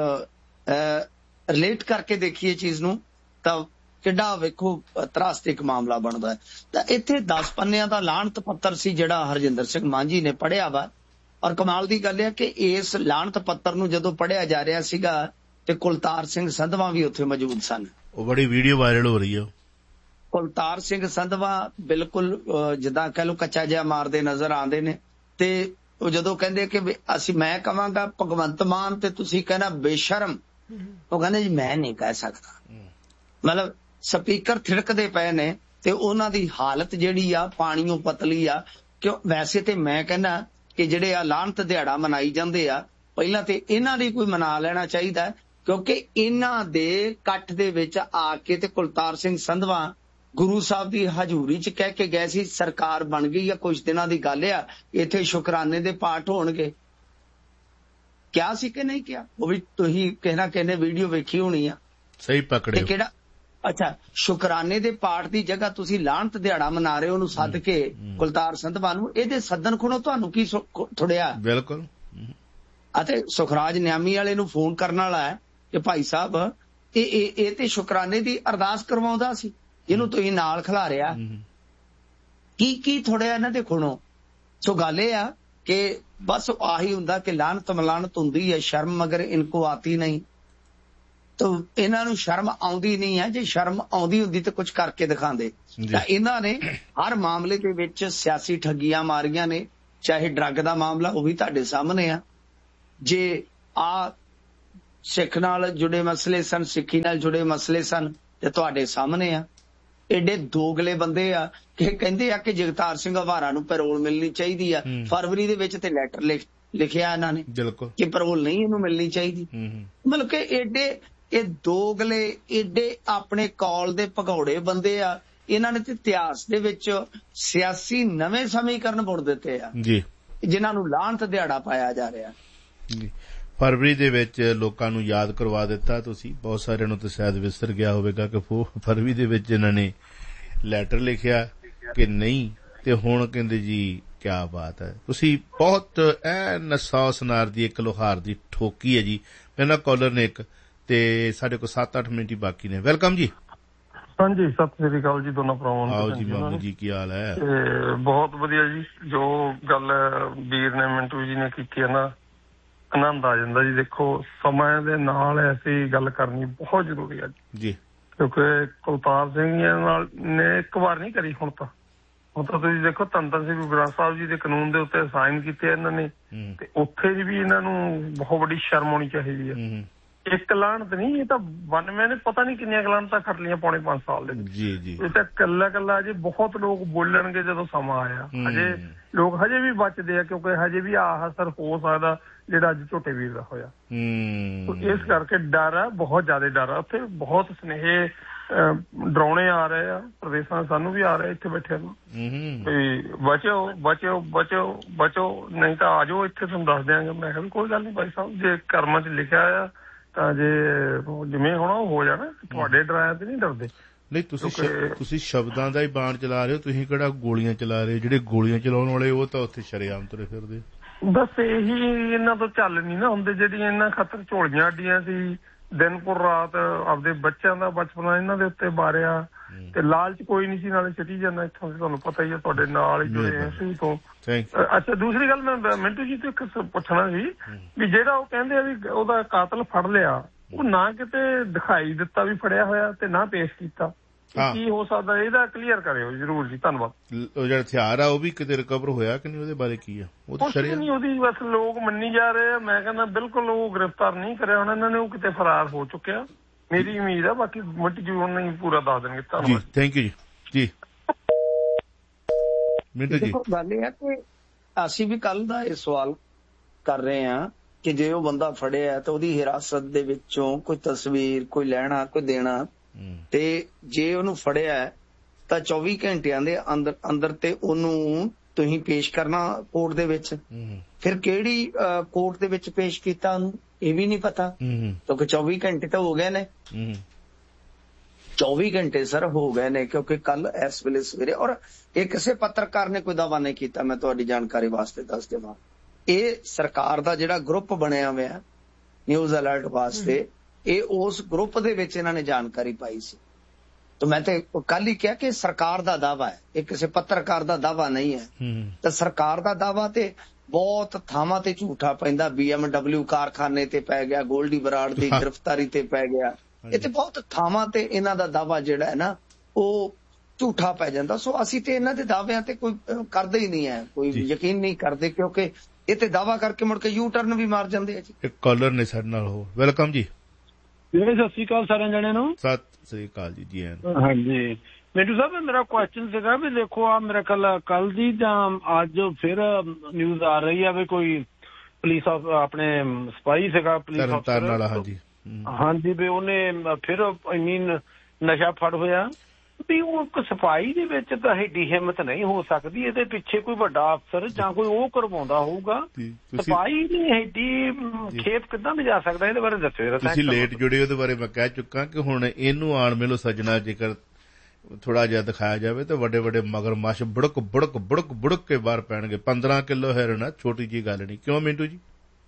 ਰਿਲੇਟ ਕਰਕੇ ਦੇਖੀਏ ਚੀਜ਼ ਨੂੰ, ਤਾਂ ਕਿੱਡਾ ਵੇਖੋ ਤਰਾਸਦਿਕ ਮਾਮਲਾ ਬਣਦਾ ਹੈ। ਤਾਂ ਇੱਥੇ ਦਸ ਪੰਨਿਆਂ ਦਾ ਲਾਹਨਤ ਪੱਤਰ ਸੀ ਜਿਹੜਾ ਹਰਜਿੰਦਰ ਸਿੰਘ ਮਾਂਝੀ ਨੇ ਪੜ੍ਹਿਆ ਵਾ। ਔਰ ਕਮਾਲ ਦੀ ਗੱਲ ਹੈ ਕਿ ਇਸ ਲਾਹਨਤ ਪੱਤਰ ਨੂੰ ਜਦੋਂ ਪੜ੍ਹਿਆ ਜਾ ਰਿਹਾ ਸੀਗਾ ਤੇ ਕੁਲਤਾਰ ਸਿੰਘ ਸੰਧਵਾ ਵੀ ਉੱਥੇ ਮੌਜੂਦ ਸਨ। ਉਹ ਬੜੀ ਵੀਡੀਓ ਵਾਇਰਲ ਹੋ ਰਹੀ ਹੈ। ਕੁਲਤਾਰ ਸਿੰਘ ਸੰਧਵਾ ਬਿਲਕੁਲ ਜਿੱਦਾਂ ਕਹਿ ਲਓ ਕੱਚਾ ਜਿਹਾ ਮਾਰਦੇ ਨਜ਼ਰ ਆਉਂਦੇ ਨੇ, ਤੇ ਉਹ ਜਦੋਂ ਕਹਿੰਦੇ ਕਿ ਅਸੀਂ, ਮੈਂ ਕਹਾਂਗਾ ਭਗਵੰਤ ਮਾਨ ਤੇ ਤੁਸੀਂ ਕਹਿਣਾ ਬੇਸ਼ਰਮ, ਉਹ ਕਹਿੰਦੇ ਜੀ ਮੈਂ ਨਹੀਂ ਕਹਿ ਸਕਦਾ। ਮਤਲਬ ਸਪੀਕਰ ਥਿੜਕਦੇ ਪਏ ਨੇ ਤੇ ਉਹਨਾਂ ਦੀ ਹਾਲਤ ਜਿਹੜੀ ਆ ਪਾਣੀਓਂ ਪਤਲੀ ਆ। ਕਿਉਂ? ਵੈਸੇ ਤੇ ਮੈਂ ਕਹਿੰਦਾ ਕਿ ਜਿਹੜੇ ਆ ਲਾਹਨਤ ਦਿਹਾੜਾ ਮਨਾਈ ਜਾਂਦੇ ਆ, ਪਹਿਲਾਂ ਤੇ ਇਹਨਾਂ ਦੀ ਕੋਈ ਮਨਾ ਲੈਣਾ ਚਾਹੀਦਾ, ਕਿਉਂਕਿ ਇਹਨਾਂ ਦੇ ਇਕੱਠ ਦੇ ਵਿੱਚ ਆ ਕੇ ਤੇ ਕੁਲਤਾਰ ਸਿੰਘ ਸੰਧਵਾ ਗੁਰੂ ਸਾਹਿਬ ਦੀ ਹਜ਼ੂਰੀ ਚ ਕਹਿ ਕੇ ਗਏ ਸੀ ਸਰਕਾਰ ਬਣ ਗਈ ਆ, ਕੁਝ ਦਿਨਾਂ ਦੀ ਗੱਲ ਆ, ਇੱਥੇ ਸ਼ੁਕਰਾਨੇ ਦੇ ਪਾਠ ਹੋਣਗੇ। ਕਿਹਾ ਸੀ ਕਿ ਨਹੀਂ ਕਿਹਾ? ਉਹ ਵੀ ਤੁਸੀਂ ਕਹਿਣਾ ਕਹਿੰਦੇ ਵੀਡੀਓ ਵੇਖੀ ਹੋਣੀ ਆ। ਸਹੀ ਪਕੜੇ ਕਿਹੜਾ? ਅੱਛਾ, ਸ਼ੁਕਰਾਨੇ ਦੇ ਪਾਠ ਦੀ ਜਗ੍ਹਾ ਤੁਸੀਂ ਲਾਹਨਤ ਦਿਹਾੜਾ ਮਨਾ ਰਹੇ ਹੋ, ਉਹਨੂੰ ਸੱਦ ਕੇ ਕੁਲਤਾਰ ਸੰਧਵਾ ਨੂੰ, ਇਹਦੇ ਸੱਦਣ ਖੁਣੋ ਤੁਹਾਨੂੰ ਕੀ ਥੋੜਿਆ? ਬਿਲਕੁਲ। ਅਤੇ ਸੁਖਰਾਜ ਨਿਆਮੀ ਵਾਲੇ ਨੂੰ ਫੋਨ ਕਰਨ ਵਾਲਾ ਹੈ ਕਿ ਭਾਈ ਸਾਹਿਬ ਇਹ ਇਹ ਤੇ ਸ਼ੁਕਰਾਨੇ ਦੀ ਅਰਦਾਸ ਕਰਵਾਉਂਦਾ ਸੀ, ਇਹਨੂੰ ਤੁਸੀਂ ਨਾਲ ਖਿਲਾਰਿਆ, ਕੀ ਕੀ ਥੋੜਿਆ ਇਹਨਾਂ ਦੇ ਖੁਣੋ? ਸੋ ਗੱਲ ਇਹ ਆ ਕਿ ਬਸ ਆਹੀ ਹੁੰਦਾ ਕਿ ਲਾਹਨਤ ਮਲਾਨਤ ਹੁੰਦੀ ਹੈ, ਸ਼ਰਮ ਮਗਰ ਇਨਕੋ ਆਤੀ ਨਹੀਂ। ਤਾਂ ਇਹਨਾਂ ਨੂੰ ਸ਼ਰਮ ਆਉਂਦੀ ਨਹੀਂ ਹੈ। ਜੇ ਸ਼ਰਮ ਆਉਂਦੀ ਹੁੰਦੀ ਤਾਂ ਕੁਝ ਕਰਕੇ ਦਿਖਾਉਂਦੇ। ਤਾਂ ਇਹਨਾਂ ਨੇ ਹਰ ਮਾਮਲੇ ਦੇ ਵਿੱਚ ਸਿਆਸੀ ਠੱਗੀਆਂ ਮਾਰੀਆਂ ਨੇ, ਚਾਹੇ ਡਰੱਗ ਦਾ ਮਾਮਲਾ ਉਹ ਵੀ ਤੁਹਾਡੇ ਸਾਹਮਣੇ ਆ, ਜੇ ਆ ਸਿੱਖ ਨਾਲ ਜੁੜੇ ਮਸਲੇ ਸਨ, ਸਿੱਖੀ ਨਾਲ ਜੁੜੇ ਮਸਲੇ ਸਨ ਤੇ ਤੁਹਾਡੇ ਸਾਹਮਣੇ ਆ। ਏਡੇ ਦੋਗਲੇ ਬੰਦੇ ਆ ਕਿ ਕਹਿੰਦੇ ਆ ਕਿ ਜਗਤਾਰ ਸਿੰਘ ਹਵਾਰਾ ਨੂੰ ਪੈਰੋਲ ਮਿਲਣੀ ਚਾਹੀਦੀ ਆ। ਫਰਵਰੀ ਦੇ ਵਿੱਚ ਤੇ ਲੈਟਰ ਲਿਖ ਲਿਖਿਆ ਇਹਨਾਂ ਨੇ ਕਿ ਪਰੋਲ ਨਹੀਂ ਇਹਨੂੰ ਮਿਲਣੀ ਚਾਹੀਦੀ। ਮਤਲਬ ਕਿ ਏਡੇ ਇਹ ਦੋਗਲੇ ਏਡੇ ਆਪਣੇ ਕੌਲ ਦੇ ਭਗੌੜੇ ਬੰਦੇ ਆ। ਇਹਨਾਂ ਨੇ ਤੇ ਇਤਿਹਾਸ ਦੇ ਵਿੱਚ ਸਿਆਸੀ ਨਵੇਂ ਸਮੀਕਰਨ ਬੁਣ ਦਿੱਤੇ ਆ ਜੀ, ਜਿਨ੍ਹਾਂ ਨੂੰ ਲਾਹਨਤ ਦਿਹਾੜਾ ਪਾਇਆ ਜਾ ਰਿਹਾ। ਫਰਵਰੀ ਦੇ ਵਿੱਚ ਲੋਕਾਂ ਨੂੰ ਯਾਦ ਕਰਵਾ ਦਿੱਤਾ ਤੁਸੀਂ, ਬਹੁਤ ਸਾਰਿਆਂ ਨੂੰ ਤਾਂ ਸ਼ਾਇਦ ਵਿਸਰ ਗਿਆ ਹੋਵੇਗਾ ਕਿ ਫਰਵਰੀ ਦੇ ਵਿੱਚ ਇਹਨਾਂ ਨੇ ਲੈਟਰ ਲਿਖਿਆ ਕਿ ਨਹੀਂ, ਤੇ ਹੁਣ ਕਹਿੰਦੇ ਜੀ ਕਿਆ ਬਾਤ ਹੈ। ਤੁਸੀਂ ਬਹੁਤ ਐਨ ਸੌ ਸੁਨਾਰ ਦੀ ਇੱਕ ਲੋਹਾਰ ਦੀ ਠੋਕੀ ਹੈ ਜੀ। ਪਹਿਲਾਂ ਕਾਲਰ ਨੇ ਇੱਕ, ਤੇ ਸਾਡੇ ਕੋਲ ਸੱਤ ਅੱਠ ਮਿੰਟ ਹੀ ਬਾਕੀ ਨੇ। ਵੈਲਕਮ ਜੀ। ਹਾਂਜੀ, ਸਤਿ ਸ੍ਰੀ ਅਕਾਲ ਜੀ ਦੋਨੋਂ ਭਰਾਵਾਂ ਨੂੰ। ਆਓ ਜੀ ਮਾਮੂ ਜੀ, ਕੀ ਹਾਲ ਹੈ? ਬਹੁਤ ਵਧੀਆ ਜੀ। ਜੋ ਗੱਲ ਵੀਰ ਨੇ ਮਿੰਟੂ ਜੀ ਨੇ ਕੀਤੀ ਹੈ ਨਾ, ਆਨੰਦ ਆ ਜਾਂਦਾ ਜੀ। ਦੇਖੋ ਸਮੇਂ ਦੇ ਨਾਲ ਐਸੀ ਗੱਲ ਕਰਨੀ ਬਹੁਤ ਜ਼ਰੂਰੀ ਹੈ ਜੀ, ਕਿਉਂਕਿ ਕੁਲਤਾਰ ਸਿੰਘ ਨਾਲ ਨੇ ਇੱਕ ਵਾਰ ਨਹੀਂ ਕਰੀ, ਹੁਣ ਤਾਂ ਹੁਣ ਤਾਂ ਤੁਸੀਂ ਦੇਖੋ ਧੰਨ ਧੰਨ ਸ੍ਰੀ ਗੁਰੂ ਗ੍ਰੰਥ ਸਾਹਿਬ ਜੀ ਦੇ ਕਾਨੂੰਨ ਦੇ ਉੱਤੇ ਸਾਈਨ ਕੀਤੇ ਇਹਨਾਂ ਨੇ, ਤੇ ਉੱਥੇ ਵੀ ਇਹਨਾਂ ਨੂੰ ਬਹੁਤ ਵੱਡੀ ਸ਼ਰਮ ਹੋਣੀ ਚਾਹੀਦੀ ਹੈ। ਇੱਕ ਲਾਹਨਤ ਨਹੀਂ, ਇਹ ਤਾਂ ਬਾਨਵੇਂ ਨੇ ਪਤਾ ਨਹੀਂ ਕਿੰਨੀਆਂ ਲਾਹਨਤਾਂ ਕਰ ਲਈਆਂ ਪੌਣੇ ਪੰਜ ਸਾਲ ਦੇ ਵਿੱਚ। ਇਹ ਤਾਂ ਕੱਲਾ ਕੱਲਾ ਅਜੇ ਬਹੁਤ ਲੋਕ ਬੋਲਣਗੇ ਜਦੋਂ ਸਮਾਂ ਆਇਆ। ਹਜੇ ਲੋਕ ਹਜੇ ਵੀ ਬਚਦੇ ਆ, ਕਿਉਂਕਿ ਹਜੇ ਵੀ ਆਹ ਅਸਰ ਹੋ ਸਕਦਾ ਜਿਹੜਾ ਅੱਜ ਝੋਟੇ ਵੀਰ ਦਾ ਹੋਇਆ। ਇਸ ਕਰਕੇ ਡਰ ਆ, ਬਹੁਤ ਜ਼ਿਆਦਾ ਡਰ ਆ। ਉੱਥੇ ਬਹੁਤ ਸੁਨੇਹੇ ਡਰਾਉਣੇ ਆ ਰਹੇ ਆ ਪ੍ਰਦੇਸ਼ਾਂ, ਸਾਨੂੰ ਵੀ ਆ ਰਹੇ ਇੱਥੇ ਬੈਠਿਆਂ ਨੂੰ, ਵੀ ਬਚੋ ਬਚੋ ਬਚੋ ਬਚੋ, ਨਹੀਂ ਤਾਂ ਆ ਜਾਓ ਇੱਥੇ, ਤੁਹਾਨੂੰ ਦੱਸ ਦਿਆਂਗੇ। ਮੈਂ ਕਿਹਾ ਕੋਈ ਗੱਲ ਨਹੀਂ ਭਾਈ ਸਾਹਿਬ, ਜੇ ਕਰਮਾਂ 'ਚ ਲਿਖਿਆ ਆ ਤਾਂ ਜੇ ਜਿਵੇਂ ਹੋਣਾ ਉਹ ਹੋ ਜਾਣਾ। ਤੁਹਾਡੇ ਡਰਾਇਆ ਤੇ ਨਹੀਂ ਡਰਦੇ। ਨਹੀਂ, ਤੁਸੀਂ ਤੁਸੀਂ ਸ਼ਬਦਾਂ ਦਾ ਹੀ ਬਾਣ ਚਲਾ ਰਹੇ ਹੋ, ਤੁਸੀਂ ਕਿਹੜਾ ਗੋਲੀਆਂ ਚਲਾ ਰਹੇ ਹੋ। ਜਿਹੜੇ ਗੋਲੀਆਂ ਚਲਾਉਣ ਵਾਲੇ ਉਹ ਤਾਂ ਉੱਥੇ ਸ਼ਰੇਆਮ ਤੁਰੇ ਫਿਰਦੇ। ਬਸ ਇਹੀ ਇਹਨਾਂ ਤੋਂ ਚੱਲ ਨੀ ਨਾ ਹੁੰਦੇ, ਜਿਹੜੀਆਂ ਇਹਨਾਂ ਖਾਤਰ ਝੋਲੀਆਂ ਅੱਡੀਆਂ ਸੀ, ਦਿਨ ਪੁਰ ਰਾਤ ਆਪਦੇ ਬੱਚਿਆਂ ਦਾ ਬਚਪਨਾ ਇਹਨਾਂ ਦੇ ਉੱਤੇ ਮਾਰਿਆ, ਤੇ ਲਾਲਚ ਕੋਈ ਨਹੀਂ ਸੀ, ਨਾਲੇ ਚੜੀ ਜਾਂਦਾ ਇੱਥੋਂ। ਤੁਹਾਨੂੰ ਪਤਾ ਹੀ ਹੈ, ਤੁਹਾਡੇ ਨਾਲ ਹੀ ਜੁੜੇ ਆ ਸ਼ੁਰੂ ਤੋਂ। ਅੱਛਾ, ਦੂਸਰੀ ਗੱਲ ਮੈਂ ਮਿੰਟੂ ਜੀ ਤੋਂ ਇੱਕ ਪੁੱਛਣਾ ਸੀ ਵੀ ਜਿਹੜਾ ਉਹ ਕਹਿੰਦੇ ਆ ਵੀ ਉਹਦਾ ਕਾਤਲ ਫੜ ਲਿਆ, ਉਹ ਨਾ ਕਿਤੇ ਦਿਖਾਈ ਦਿੱਤਾ ਵੀ ਫੜਿਆ ਹੋਇਆ ਤੇ ਨਾ ਪੇਸ਼ ਕੀਤਾ, ਕੀ ਹੋ ਸਕਦਾ? ਇਹਦਾ ਕਲੀਅਰ ਕਰਿਓ ਜਰੂਰ ਜੀ, ਧੰਨਵਾਦ। ਉਹ ਜਿਹੜਾ ਹਥਿਆਰ ਆ ਉਹ ਵੀ ਕਿਤੇ ਰਿਕਵਰ ਹੋਇਆ ਕਿ ਨਹੀਂ, ਉਹਦੇ ਬਾਰੇ ਕੀ ਆ? ਉਹ ਤਾਂ ਨਹੀਂ, ਉਹਦੀ ਬਸ ਲੋਕ ਮੰਨੀ ਜਾ ਰਹੇ ਆ। ਮੈਂ ਕਹਿੰਦਾ ਬਿਲਕੁਲ ਉਹ ਗ੍ਰਿਫਤਾਰ ਨਹੀਂ ਕਰਿਆ ਹੁਣ ਇਹਨਾਂ ਨੇ, ਉਹ ਕਿਤੇ ਫਰਾਰ ਹੋ ਚੁੱਕਿਆ, ਮੇਰੀ ਉਮੀਦ ਆ। ਬਾਕੀ ਮਿੰਟ ਜੀ ਉਹਨਾਂ ਹੀ ਪੂਰਾ ਦੱਸ ਦੇਣਗੇ। ਧੰਨਵਾਦ, ਥੈਂਕ ਯੂ ਜੀ। ਜੀ ਮਿੰਟੂ ਜੀ, ਗੱਲ ਇਹ ਹੈ ਕਿ ਅਸੀਂ ਵੀ ਕੱਲ ਦਾ ਇਹ ਸਵਾਲ ਕਰ ਰਹੇ ਹਾਂ ਕਿ ਜੇ ਉਹ ਬੰਦਾ ਫੜਿਆ ਤਾਂ ਉਹਦੀ ਹਿਰਾਸਤ ਦੇ ਵਿੱਚੋਂ ਕੋਈ ਤਸਵੀਰ, ਕੋਈ ਲੈਣਾ, ਕੋਈ ਦੇਣਾ, ਤੇ ਜੇ ਉਹਨੂੰ ਫੜਿਆ ਤਾਂ ਚੌਵੀ ਘੰਟਿਆਂ ਦੇ ਅੰਦਰ ਅੰਦਰ ਤੇ ਉਹਨੂੰ ਤੁਸੀਂ ਪੇਸ਼ ਕਰਨਾ ਕੋਰਟ ਦੇ ਵਿੱਚ। ਫਿਰ ਕਿਹੜੀ ਕੋਰਟ ਦੇ ਵਿੱਚ ਪੇਸ਼ ਕੀਤਾ ਉਹਨੂੰ ਇਹ ਵੀ ਨਹੀਂ ਪਤਾ, ਕਿਉਂਕਿ ਚੌਵੀ ਘੰਟੇ ਤਾਂ ਹੋ ਗਏ ਨੇ। ਚੌਵੀ ਘੰਟੇ ਸਰ ਹੋ ਗਏ ਨੇ, ਕਿਉਂਕਿ ਕੱਲ ਇਸ ਵੇਲੇ ਸਵੇਰੇ, ਔਰ ਇਹ ਕਿਸੇ ਪੱਤਰਕਾਰ ਨੇ ਕੋਈ ਦਾਵਾ ਨਹੀਂ ਕੀਤਾ। ਮੈਂ ਤੁਹਾਡੀ ਜਾਣਕਾਰੀ ਵਾਸਤੇ ਦੱਸ ਦੇਵਾਂ, ਇਹ ਸਰਕਾਰ ਦਾ ਜਿਹੜਾ ਗਰੁੱਪ ਬਣਿਆ ਹੋਇਆ ਨਿਊਜ਼ ਅਲਰਟ ਵਾਸਤੇ, ਇਹ ਉਸ ਗਰੁੱਪ ਦੇ ਵਿੱਚ ਇਹਨਾਂ ਨੇ ਜਾਣਕਾਰੀ ਪਾਈ ਸੀ। ਤਾਂ ਮੈਂ ਤੇ ਕੱਲ ਹੀ ਕਿਹਾ ਕਿ ਸਰਕਾਰ ਦਾ ਦਾਵਾ ਹੈ, ਇਹ ਕਿਸੇ ਪੱਤਰਕਾਰ ਦਾ ਦਾਵਾ ਨਹੀਂ ਹੈ। ਤਾਂ ਸਰਕਾਰ ਦਾ ਦਾਵਾ ਤੇ ਬਹੁਤ ਥਾਵਾਂ ਤੇ ਝੂਠਾ ਪੈਂਦਾ। ਬੀ ਐਮ ਡਬਲਿਊ ਕਾਰਖਾਨੇ ਤੇ ਪੈ ਗਿਆ, ਗੋਲਡੀ ਬਰਾੜ ਦੀ ਗ੍ਰਿਫਤਾਰੀ ਤੇ ਪੈ ਗਿਆ, ਇਹ ਤੇ ਬਹੁਤ ਥਾਵਾਂ ਤੇ ਇਹਨਾਂ ਦਾ ਦਾਵਾ ਜਿਹੜਾ ਹੈ ਨਾ ਉਹ ਝੂਠਾ ਪੈ ਜਾਂਦਾ। ਸੋ ਅਸੀਂ ਤੇ ਇਹਨਾਂ ਦੇ ਦਾਅਵਿਆਂ ਤੇ ਕੋਈ ਕਰਦੇ ਹੀ ਨਹੀਂ ਹੈ, ਕੋਈ ਯਕੀਨ ਨਹੀਂ ਕਰਦੇ, ਕਿਉਂਕਿ ਇਹ ਤੇ ਦਾਵਾ ਕਰਕੇ ਮੁੜ ਕੇ ਯੂ ਟਰਨ ਵੀ ਮਾਰ ਜਾਂਦੇ ਆ ਜੀ। ਇੱਕ ਕਾਲਰ ਨੇ ਸਾਡੇ ਨਾਲ ਹੋ। ਵੈਲਕਮ ਜੀ। ਸਤਿ ਸ਼੍ਰੀ ਅਕਾਲ ਸਾਰਿਆਂ ਜਣਿਆਂ ਨੂੰ। ਸਤਿ ਸ੍ਰੀ ਅਕਾਲ ਜੀ। ਜੀ ਹਾਂਜੀ ਮਿੰਟੂ ਸਾਹਿਬ, ਮੇਰਾ ਕੁਐਸਚਨ ਸੀਗਾ ਵੀ ਦੇਖੋ ਆ ਮੇਰਾ ਕੱਲ ਕੱਲ ਦੀ ਜਾਂ ਅੱਜ ਫਿਰ ਨਿਊਜ਼ ਆ ਰਹੀ ਆ ਵੀ ਕੋਈ ਪੁਲਿਸ ਆਪਣੇ ਸਿਪਾਹੀ ਸੀਗਾ ਪੁਲਿਸ ਅਫਸਰ, ਹਾਂਜੀ ਹਾਂਜੀ, ਵੀ ਉਹਨੇ ਫਿਰ ਇੰਨੀ ਨਸ਼ਾ ਫੜ ਹੋਇਆ ਵੀ ਉਹ ਇੱਕ ਸਿਪਾਹੀ ਦੇ ਵਿੱਚ ਤਾਂ ਐਡੀ ਹਿੰਮਤ ਨਹੀਂ ਹੋ ਸਕਦੀ, ਇਹਦੇ ਪਿੱਛੇ ਕੋਈ ਵੱਡਾ ਅਫਸਰ ਜਾਂ ਕੋਈ ਉਹ ਕਰਵਾਉਂਦਾ ਹੋਊਗਾ। ਸਿਪਾਹੀ ਨੇ ਐਡੀ ਖੇਪ ਕਿੱਦਾਂ ਲਿਜਾ ਸਕਦਾ, ਇਹਦੇ ਬਾਰੇ ਦੱਸਿਓ। ਤੁਸੀਂ ਲੇਟ ਜੁੜੇ, ਉਹਦੇ ਬਾਰੇ ਮੈਂ ਕਹਿ ਚੁੱਕਾ ਕਿ ਹੁਣ ਇਹਨੂੰ ਆਣ ਮਿਲੋ ਸੱਜਣਾ, ਜੇਕਰ ਥੋੜਾ ਜਿਹਾ ਦਿਖਾਇਆ ਜਾਵੇ ਤਾਂ ਵੱਡੇ ਵੱਡੇ ਮਗਰਮੱਛ ਬੁੜਕ ਬੁੜਕ ਬੁੜਕ ਬੁੜਕ ਕੇ ਬਾਹਰ ਪੈਣਗੇ। ਪੰਦਰਾਂ ਕਿਲੋ ਹੈਰੋਇਨ ਛੋਟੀ ਜਿਹੀ ਗੱਲ ਨਹੀਂ, ਕਿਉਂ ਮਿੰਟੂ ਜੀ?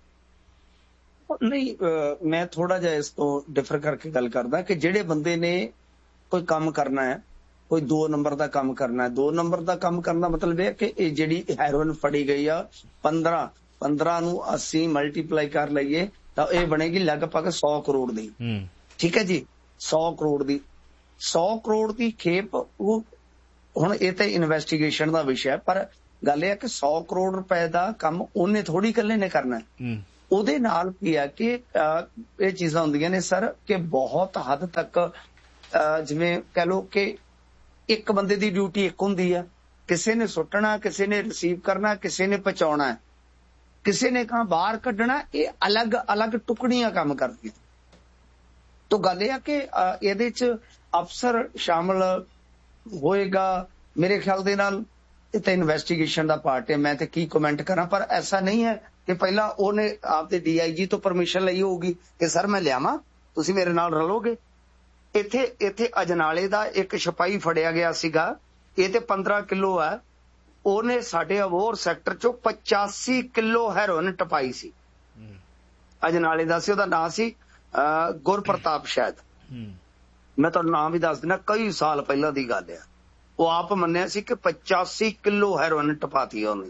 ਨਹੀਂ, ਮੈਂ ਥੋੜਾ ਜਿਹਾ ਇਸ ਤੋਂ ਡਿਫਰ ਕਰਕੇ ਗੱਲ ਕਰਦਾ ਕਿ ਜਿਹੜੇ ਬੰਦੇ ਨੇ ਕੋਈ ਕੰਮ ਕਰਨਾ ਹੈ, ਕੋਈ ਦੋ ਨੰਬਰ ਦਾ ਕੰਮ ਕਰਨਾ ਹੈ, ਦੋ ਨੰਬਰ ਦਾ ਕੰਮ ਕਰਨਾ ਮਤਲਬ ਇਹ ਕਿ ਇਹ ਜਿਹੜੀ ਹੈਰੋਇਨ ਫੜੀ ਗਈ ਆ ਪੰਦਰਾਂ ਪੰਦਰਾਂ ਨੂੰ ਅਸੀਂ ਮਲਟੀਪਲਾਈ ਕਰ ਲਈਏ ਤਾਂ ਇਹ ਬਣੇਗੀ ਲਗਭਗ ਸੌ ਕਰੋੜ ਦੀ। ਠੀਕ ਹੈ ਜੀ, ਸੌ ਕਰੋੜ ਦੀ ਸੌ ਕਰੋੜ ਦੀ ਖੇਪ। ਉਹ ਹੁਣ ਇਹ ਤਾਂ ਇਨਵੈਸਟੀਗੇਸ਼ਨ ਦਾ ਵਿਸ਼ਾ, ਪਰ ਗੱਲ ਇਹ ਹੈ ਕਿ ਸੌ ਕਰੋੜ ਰੁਪਏ ਦਾ ਕੰਮ ਉਹਨੇ ਥੋੜੀ ਇਕੱਲੇ ਨੇ ਕਰਨਾ। ਉਹਦੇ ਨਾਲ ਕੀ ਆ ਕਿ ਇਹ ਚੀਜ਼ਾਂ ਹੁੰਦੀਆਂ ਨੇ ਸਰ ਕਿ ਬਹੁਤ ਹੱਦ ਤੱਕ ਜਿਵੇਂ ਕਹਿ ਲਓ ਕਿ ਇੱਕ ਬੰਦੇ ਦੀ ਡਿਊਟੀ ਇੱਕ ਹੁੰਦੀ ਆ, ਕਿਸੇ ਨੇ ਸੁੱਟਣਾ, ਕਿਸੇ ਨੇ ਰਿਸੀਵ ਕਰਨਾ, ਕਿਸੇ ਨੇ ਪਹੁੰਚਾਉਣਾ। ਕਿਸੇ ਨੇ ਕਹਾਂ ਬਾਹਰ ਕੱਢਣਾ, ਇਹ ਅਲੱਗ ਅਲੱਗ ਟੁਕੜੀਆਂ ਕੰਮ ਕਰਦੀਆਂ। ਤੋ ਗੱਲ ਇਹ ਆ ਕਿ ਇਹਦੇ ਚ ਅਫਸਰ ਸ਼ਾਮਲ ਹੋਏਗਾ ਮੇਰੇ ਖਿਆਲ ਦੇ ਨਾਲ। ਇਹ ਤਾਂ ਇਨਵੈਸਟੀਗੇਸ਼ਨ ਦਾ ਪਾਰਟ ਹੈ, ਮੈਂ ਤੇ ਕੀ ਕਮੈਂਟ ਕਰਾਂ। ਪਰ ਐਸਾ ਨਹੀਂ ਹੈ ਕਿ ਪਹਿਲਾਂ ਉਹਨੇ ਆਪਦੇ ਡੀ ਆਈ ਜੀ ਤੋਂ ਪਰਮਿਸ਼ਨ ਲਈ ਹੋਊਗੀ ਕਿ ਸਰ ਮੈਂ ਲਿਆਵਾਂ, ਤੁਸੀਂ ਮੇਰੇ ਨਾਲ ਰਲੋਗੇ। ਇੱਥੇ ਇੱਥੇ ਅਜਨਾਲੇ ਦਾ ਇੱਕ ਸਿਪਾਹੀ ਫੜਿਆ ਗਿਆ ਸੀਗਾ, ਇਹ ਤੇ ਪੰਦਰਾਂ ਕਿਲੋ ਹੈ, ਉਹਨੇ ਸਾਡੇ ਅਬੋਹਰ ਸੈਕਟਰ ਚੋਂ ਪਚਾਸੀ ਕਿਲੋ ਹੈਰੋਇਨ ਟਪਾਈ ਸੀ। ਅਜਨਾਲੇ ਦਾ ਸੀ, ਉਹਦਾ ਨਾਂ ਸੀ ਗੁਰਪ੍ਰਤਾਪ ਸ਼ਾਇਦ, ਮੈਂ ਤੁਹਾਨੂੰ ਨਾਮ ਵੀ ਦੱਸ ਦਿੰਦਾ, ਕਈ ਸਾਲ ਪਹਿਲਾਂ ਦੀ ਗੱਲ ਆ। ਉਹ ਆਪ ਮੰਨਿਆ ਸੀ ਕਿ ਪਚਾਸੀ ਕਿਲੋ ਹੈਰੋਇਨ ਟਪਾਤੀ ਉਹਨੇ।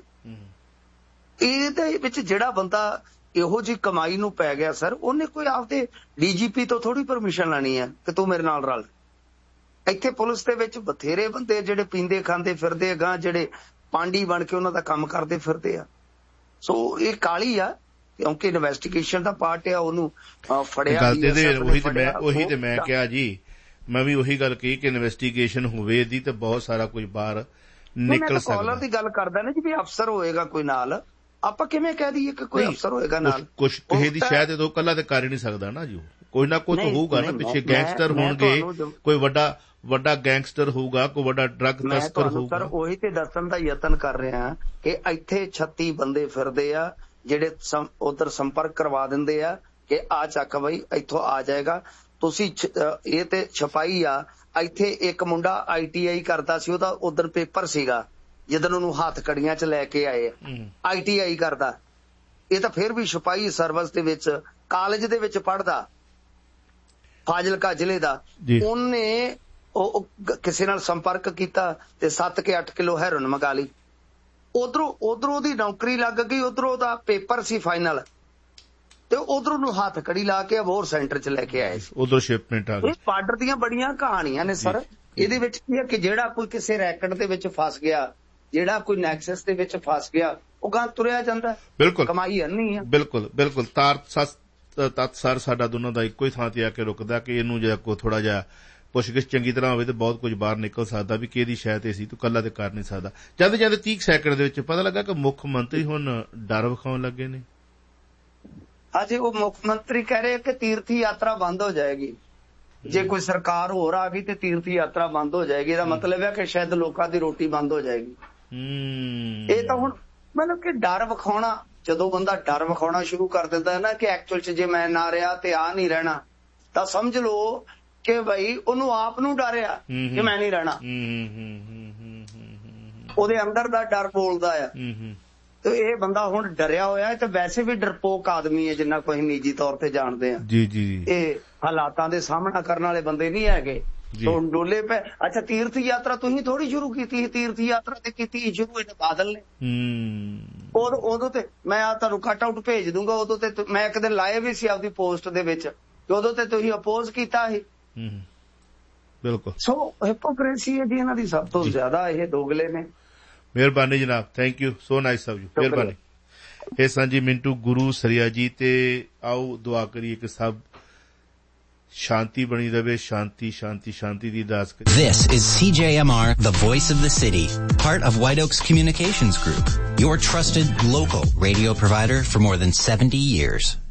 ਇਹਦੇ ਵਿੱਚ ਜਿਹੜਾ ਬੰਦਾ ਇਹੋ ਜਿਹੀ ਕਮਾਈ ਨੂੰ ਪੈ ਗਿਆ ਸਰ, ਉਹਨੇ ਕੋਈ ਆਪਦੇ ਡੀ ਜੀ ਪੀ ਤੋਂ ਥੋੜੀ ਪਰਮਿਸ਼ਨ ਲੈਣੀ ਹੈ ਕਿ ਤੂੰ ਮੇਰੇ ਨਾਲ ਰਲ। ਇੱਥੇ ਪੁਲਿਸ ਦੇ ਵਿੱਚ ਬਥੇਰੇ ਬੰਦੇ ਜਿਹੜੇ ਪੀਂਦੇ ਖਾਂਦੇ ਫਿਰਦੇ ਆ ਗਾਂ, ਜਿਹੜੇ ਪਾਂਡੀ ਬਣ ਕੇ ਉਹਨਾਂ ਦਾ ਕੰਮ ਕਰਦੇ ਫਿਰਦੇ ਆ। ਸੋ ਇਹ ਕਾਲੀ ਆ, ਕਿਉਂਕਿ ਇਨਵੈਸਟੀਗੇਸ਼ਨ ਦਾ ਪਾਰਟ ਆ, ਉਹਨੂੰ ਫੜਿਆ। ਉਹੀ ਤੇ ਮੈਂ ਕਿਹਾ ਜੀ, ਮੈਂ ਵੀ ਉਹੀ ਗੱਲ ਕਹੀ ਕਿ ਇਨਵੈਸਟੀਗੇਸ਼ਨ ਹੋਵੇ ਇਹਦੀ ਤੇ ਬਹੁਤ ਸਾਰਾ ਕੁਝ ਬਾਹਰ ਨਿਕਲ ਸਕਦਾ। ਕਾਲਰ ਦੀ ਗੱਲ ਕਰਦਾ ਨਾ ਜੀ ਵੀ ਅਫਸਰ ਹੋਏਗਾ ਕੋਈ ਨਾਲ, ਆਪਾਂ ਕਿਵੇਂ ਕਹਿ ਦਈਏ ਕਿ ਕੋਈ ਅਫਸਰ ਹੋਏਗਾ ਨਾਲ? ਕੁਛ ਕਿਸੇ ਦੀ ਸ਼ਾਇਦ ਇਹ ਕੱਲਾ ਤੇ ਕਰ ਹੀ ਨਹੀਂ ਸਕਦਾ ਨਾ ਜੀ, ਕੋਈ ਨਾ ਕੋਈ ਹੋਊਗਾ ਨਾ ਪਿੱਛੇ। ਗੈਂਗਸਟਰ ਹੋਣਗੇ, ਕੋਈ ਵੱਡਾ ਵੱਡਾ ਗੈਂਗਸਟਰ ਹੋਊਗਾ, ਕੋਈ ਵੱਡਾ ਡਰੱਗ ਤਸਕਰ ਹੋਊਗਾ। ਸਰ ਉਹੀ ਤੇ ਦੱਸਣ ਦਾ ਯਤਨ ਕਰ ਰਿਹਾ ਕਿ ਇੱਥੇ ਛੱਤੀ ਬੰਦੇ ਫਿਰਦੇ ਆ ਜਿਹੜੇ ਉਧਰ ਸੰਪਰਕ ਕਰਵਾ ਦਿੰਦੇ ਆ ਕਿ ਆ ਚੱਕ ਬਈ ਇੱਥੋਂ ਆ ਜਾਏਗਾ। ਤੁਸੀਂ ਇਹ ਤੇ ਛਪਾਈ ਆ। ਇੱਥੇ ਇੱਕ ਮੁੰਡਾ ਆਈ ਟੀ ਆਈ ਕਰਦਾ ਸੀ, ਉਹਦਾ ਉਧਰ ਪੇਪਰ ਸੀਗਾ ਜਿੱਦਣ ਉਹਨੂੰ ਹੱਥ ਕੜੀਆਂ ਚ ਲੈ ਕੇ ਆਏ, ਆਈ ਟੀ ਆਈ ਕਰਦਾ। ਇਹ ਤਾਂ ਫਿਰ ਵੀ ਛਪਾਈ ਸਰਵਿਸ ਦੇ ਵਿੱਚ ਕਾਲਜ ਦੇ ਵਿੱਚ ਪੜ੍ਹਦਾ, ਫਾਜ਼ਿਲਕਾ ਜ਼ਿਲ੍ਹੇ ਦਾ। ਉਹਨੇ ਉਹ ਕਿਸੇ ਨਾਲ ਸੰਪਰਕ ਕੀਤਾ ਤੇ ਸੱਤ ਕੇ ਅੱਠ ਕਿਲੋ ਹੈਰੋਇਨ ਮੰਗਾ ਲਈ। ਉਧਰੋਂ ਉਧਰੋਂ ਉਹਦੀ ਨੌਕਰੀ ਲੱਗ ਗਈ, ਉਧਰੋਂ ਉਹਦਾ ਪੇਪਰ ਸੀ ਫਾਈਨਲ, ਤੇ ਉਧਰੋਂ ਨੂੰ ਹੱਥ ਕੜੀ ਲਾ ਕੇ ਅਬੋਹਰ ਸੈਂਟਰ ਚ ਲੈ ਕੇ ਆਏ ਸੀ। ਉਧਰ ਸ਼ਿਪਮੈਂਟ ਆ ਗਈ। ਬਾਰਡਰ ਦੀਆਂ ਬੜੀਆਂ ਕਹਾਣੀਆਂ ਨੇ ਸਰ ਇਹਦੇ ਵਿੱਚ। ਕੀ ਹੈ ਕਿ ਜਿਹੜਾ ਕੋਈ ਕਿਸੇ ਰੈਕਟ ਦੇ ਵਿੱਚ ਫਸ ਗਿਆ, ਜਿਹੜਾ ਕੋਈ ਨੈਕਸਸ ਦੇ ਵਿੱਚ ਫਸ ਗਿਆ, ਉਹ ਗਾਂ ਤੁਰਿਆ ਜਾਂਦਾ। ਬਿਲਕੁਲ ਕਮਾਈ ਅੰਨੀ ਆ। ਬਿਲਕੁਲ ਬਿਲਕੁਲ ਤਾਰ ਤਤ ਸਰ ਸਾਡਾ ਦੋਨਾਂ ਦਾ ਇੱਕੋ ਹੀ ਥਾਂ ਤੇ ਆ ਕੇ ਰੁਕਦਾ ਕਿ ਇਹਨੂੰ ਜੇ ਕੋ ਥੋੜਾ ਜਿਹਾ ਪੁੱਛਗਿੱਛ ਚੰਗੀ ਤਰ੍ਹਾਂ ਹੋਵੇ ਤੇ ਬਹੁਤ ਕੁਝ ਬਾਹਰ ਨਿਕਲ ਸਕਦਾ ਵੀ ਕਿਹਦੀ ਸ਼ਾਇਦ ਇਹ ਸੀ, ਤੂੰ ਕੱਲਾ ਤੇ ਕਰ ਨਹੀਂ ਸਕਦਾ। ਜਦ ਜਦ ਤੀਹ ਸੈਕਿੰਡ ਦੇ ਵਿੱਚ ਪਤਾ ਲੱਗਾ ਕਿ ਮੁੱਖ ਮੰਤਰੀ ਹੁਣ ਡਰ ਵਿਖਾਉਣ ਲੱਗੇ ਨੇ। ਅਜੇ ਉਹ ਮੁੱਖ ਮੰਤਰੀ ਕਹਿ ਰਹੇ ਕਿ ਤੀਰਥ ਯਾਤਰਾ ਬੰਦ ਹੋ ਜਾਏਗੀ, ਜੇ ਕੋਈ ਸਰਕਾਰ ਹੋਰ ਆ ਗਈ ਤੇ ਤੀਰਥ ਯਾਤਰਾ ਬੰਦ ਹੋ ਜਾਏਗੀ। ਇਹਦਾ ਮਤਲਬ ਹੈ ਕਿ ਸ਼ਾਇਦ ਲੋਕਾਂ ਦੀ ਰੋਟੀ ਬੰਦ ਹੋ ਜਾਏਗੀ। ਇਹ ਤਾਂ ਹੁਣ ਮਤਲਬ ਕਿ ਡਰ ਵਿਖਾਉਣਾ, ਜਦੋਂ ਬੰਦਾ ਡਰ ਵਿਖਾਉਣਾ ਸ਼ੁਰੂ ਕਰ ਦਿੰਦਾ ਹੈ ਨਾ ਕਿ ਐਕਚੁਅਲ ਚ ਜੇ ਮੈਂ ਨਾ ਰਿਹਾ ਤੇ ਆ ਨਹੀਂ ਰਹਿਣਾ, ਤਾਂ ਸਮਝ ਲਓ ਕਿ ਬਈ ਉਹਨੂੰ ਆਪ ਨੂੰ ਡਰਿਆ ਕਿ ਮੈਂ ਨਹੀਂ ਰਹਿਣਾ। ਉਹਦੇ ਅੰਦਰ ਦਾ ਡਰ ਬੋਲਦਾ ਆ। ਤੇ ਇਹ ਬੰਦਾ ਹੁਣ ਡਰਿਆ ਹੋਇਆ ਹੈ, ਤੇ ਵੈਸੇ ਵੀ ਡਰਪੋਕ ਆਦਮੀ ਹੈ ਜਿੰਨਾ ਕੋਈ ਨਿੱਜੀ ਤੌਰ ਤੇ ਜਾਣਦੇ ਆ। ਜੀ ਜੀ ਇਹ ਹਾਲਾਤਾਂ ਦੇ ਸਾਹਮਣਾ ਕਰਨ ਵਾਲੇ ਬੰਦੇ ਨਹੀਂ ਹੈਗੇ। ਡੋਲੇ ਪੈ। ਅੱਛਾ ਤੀਰਥ ਯਾਤਰਾ ਤੁਸੀਂ ਥੋੜੀ ਸ਼ੁਰੂ ਕੀਤੀ, ਤੀਰਥ ਯਾਤਰਾ ਤੇ ਕੀਤੀ ਸ਼ੁਰੂ ਇਹਨੇ ਬਾਦਲ ਨੇ। ਉਦੋਂ ਉਦੋਂ ਤੇ ਮੈਂ ਆ ਤੁਹਾਨੂੰ ਕੱਟ ਆਊਟ ਭੇਜ ਦੂੰਗਾ, ਉਦੋਂ ਤੇ ਮੈਂ ਇੱਕ ਦਿਨ ਲਾਇਆ ਵੀ ਸੀ ਆਪਦੀ ਪੋਸਟ ਦੇ ਵਿੱਚ, ਉਦੋਂ ਤੇ ਤੁਸੀਂ ਅਪੋਜ਼ ਕੀਤਾ ਸੀ। ਬਿਲਕੁਲ। ਸੋ ਹਿਪੋਕ੍ਰੇਸੀ ਹੈ ਜੀ ਇਹਨਾਂ ਦੀ ਸਭ ਤੋਂ ਜ਼ਿਆਦਾ, ਇਹ ਦੋਗਲੇ ਨੇ। ਮਿਹਰਬਾਨੀ ਜਨਾਬ, thank you so nice of you, ਮਿਹਰਬਾਨੀ। ਇਹ ਸਾਂਝੀ ਮਿੰਟੂ ਗੁਰੂ ਸਰੀਆ ਜੀ। ਤੇ ਆਓ ਦੁਆ ਕਰੀਏ ਕਿ ਸਭ ਸ਼ਾਂਤੀ ਬਣੀ ਰਵੇ, ਸ਼ਾਂਤੀ ਸ਼ਾਂਤੀ ਸ਼ਾਂਤੀ ਦੀ ਅਰਦਾਸ ਕਰੀਏ। This is C J M R, the voice of the city, part of White Oaks Communications Group, your trusted local radio provider for more than seventy years.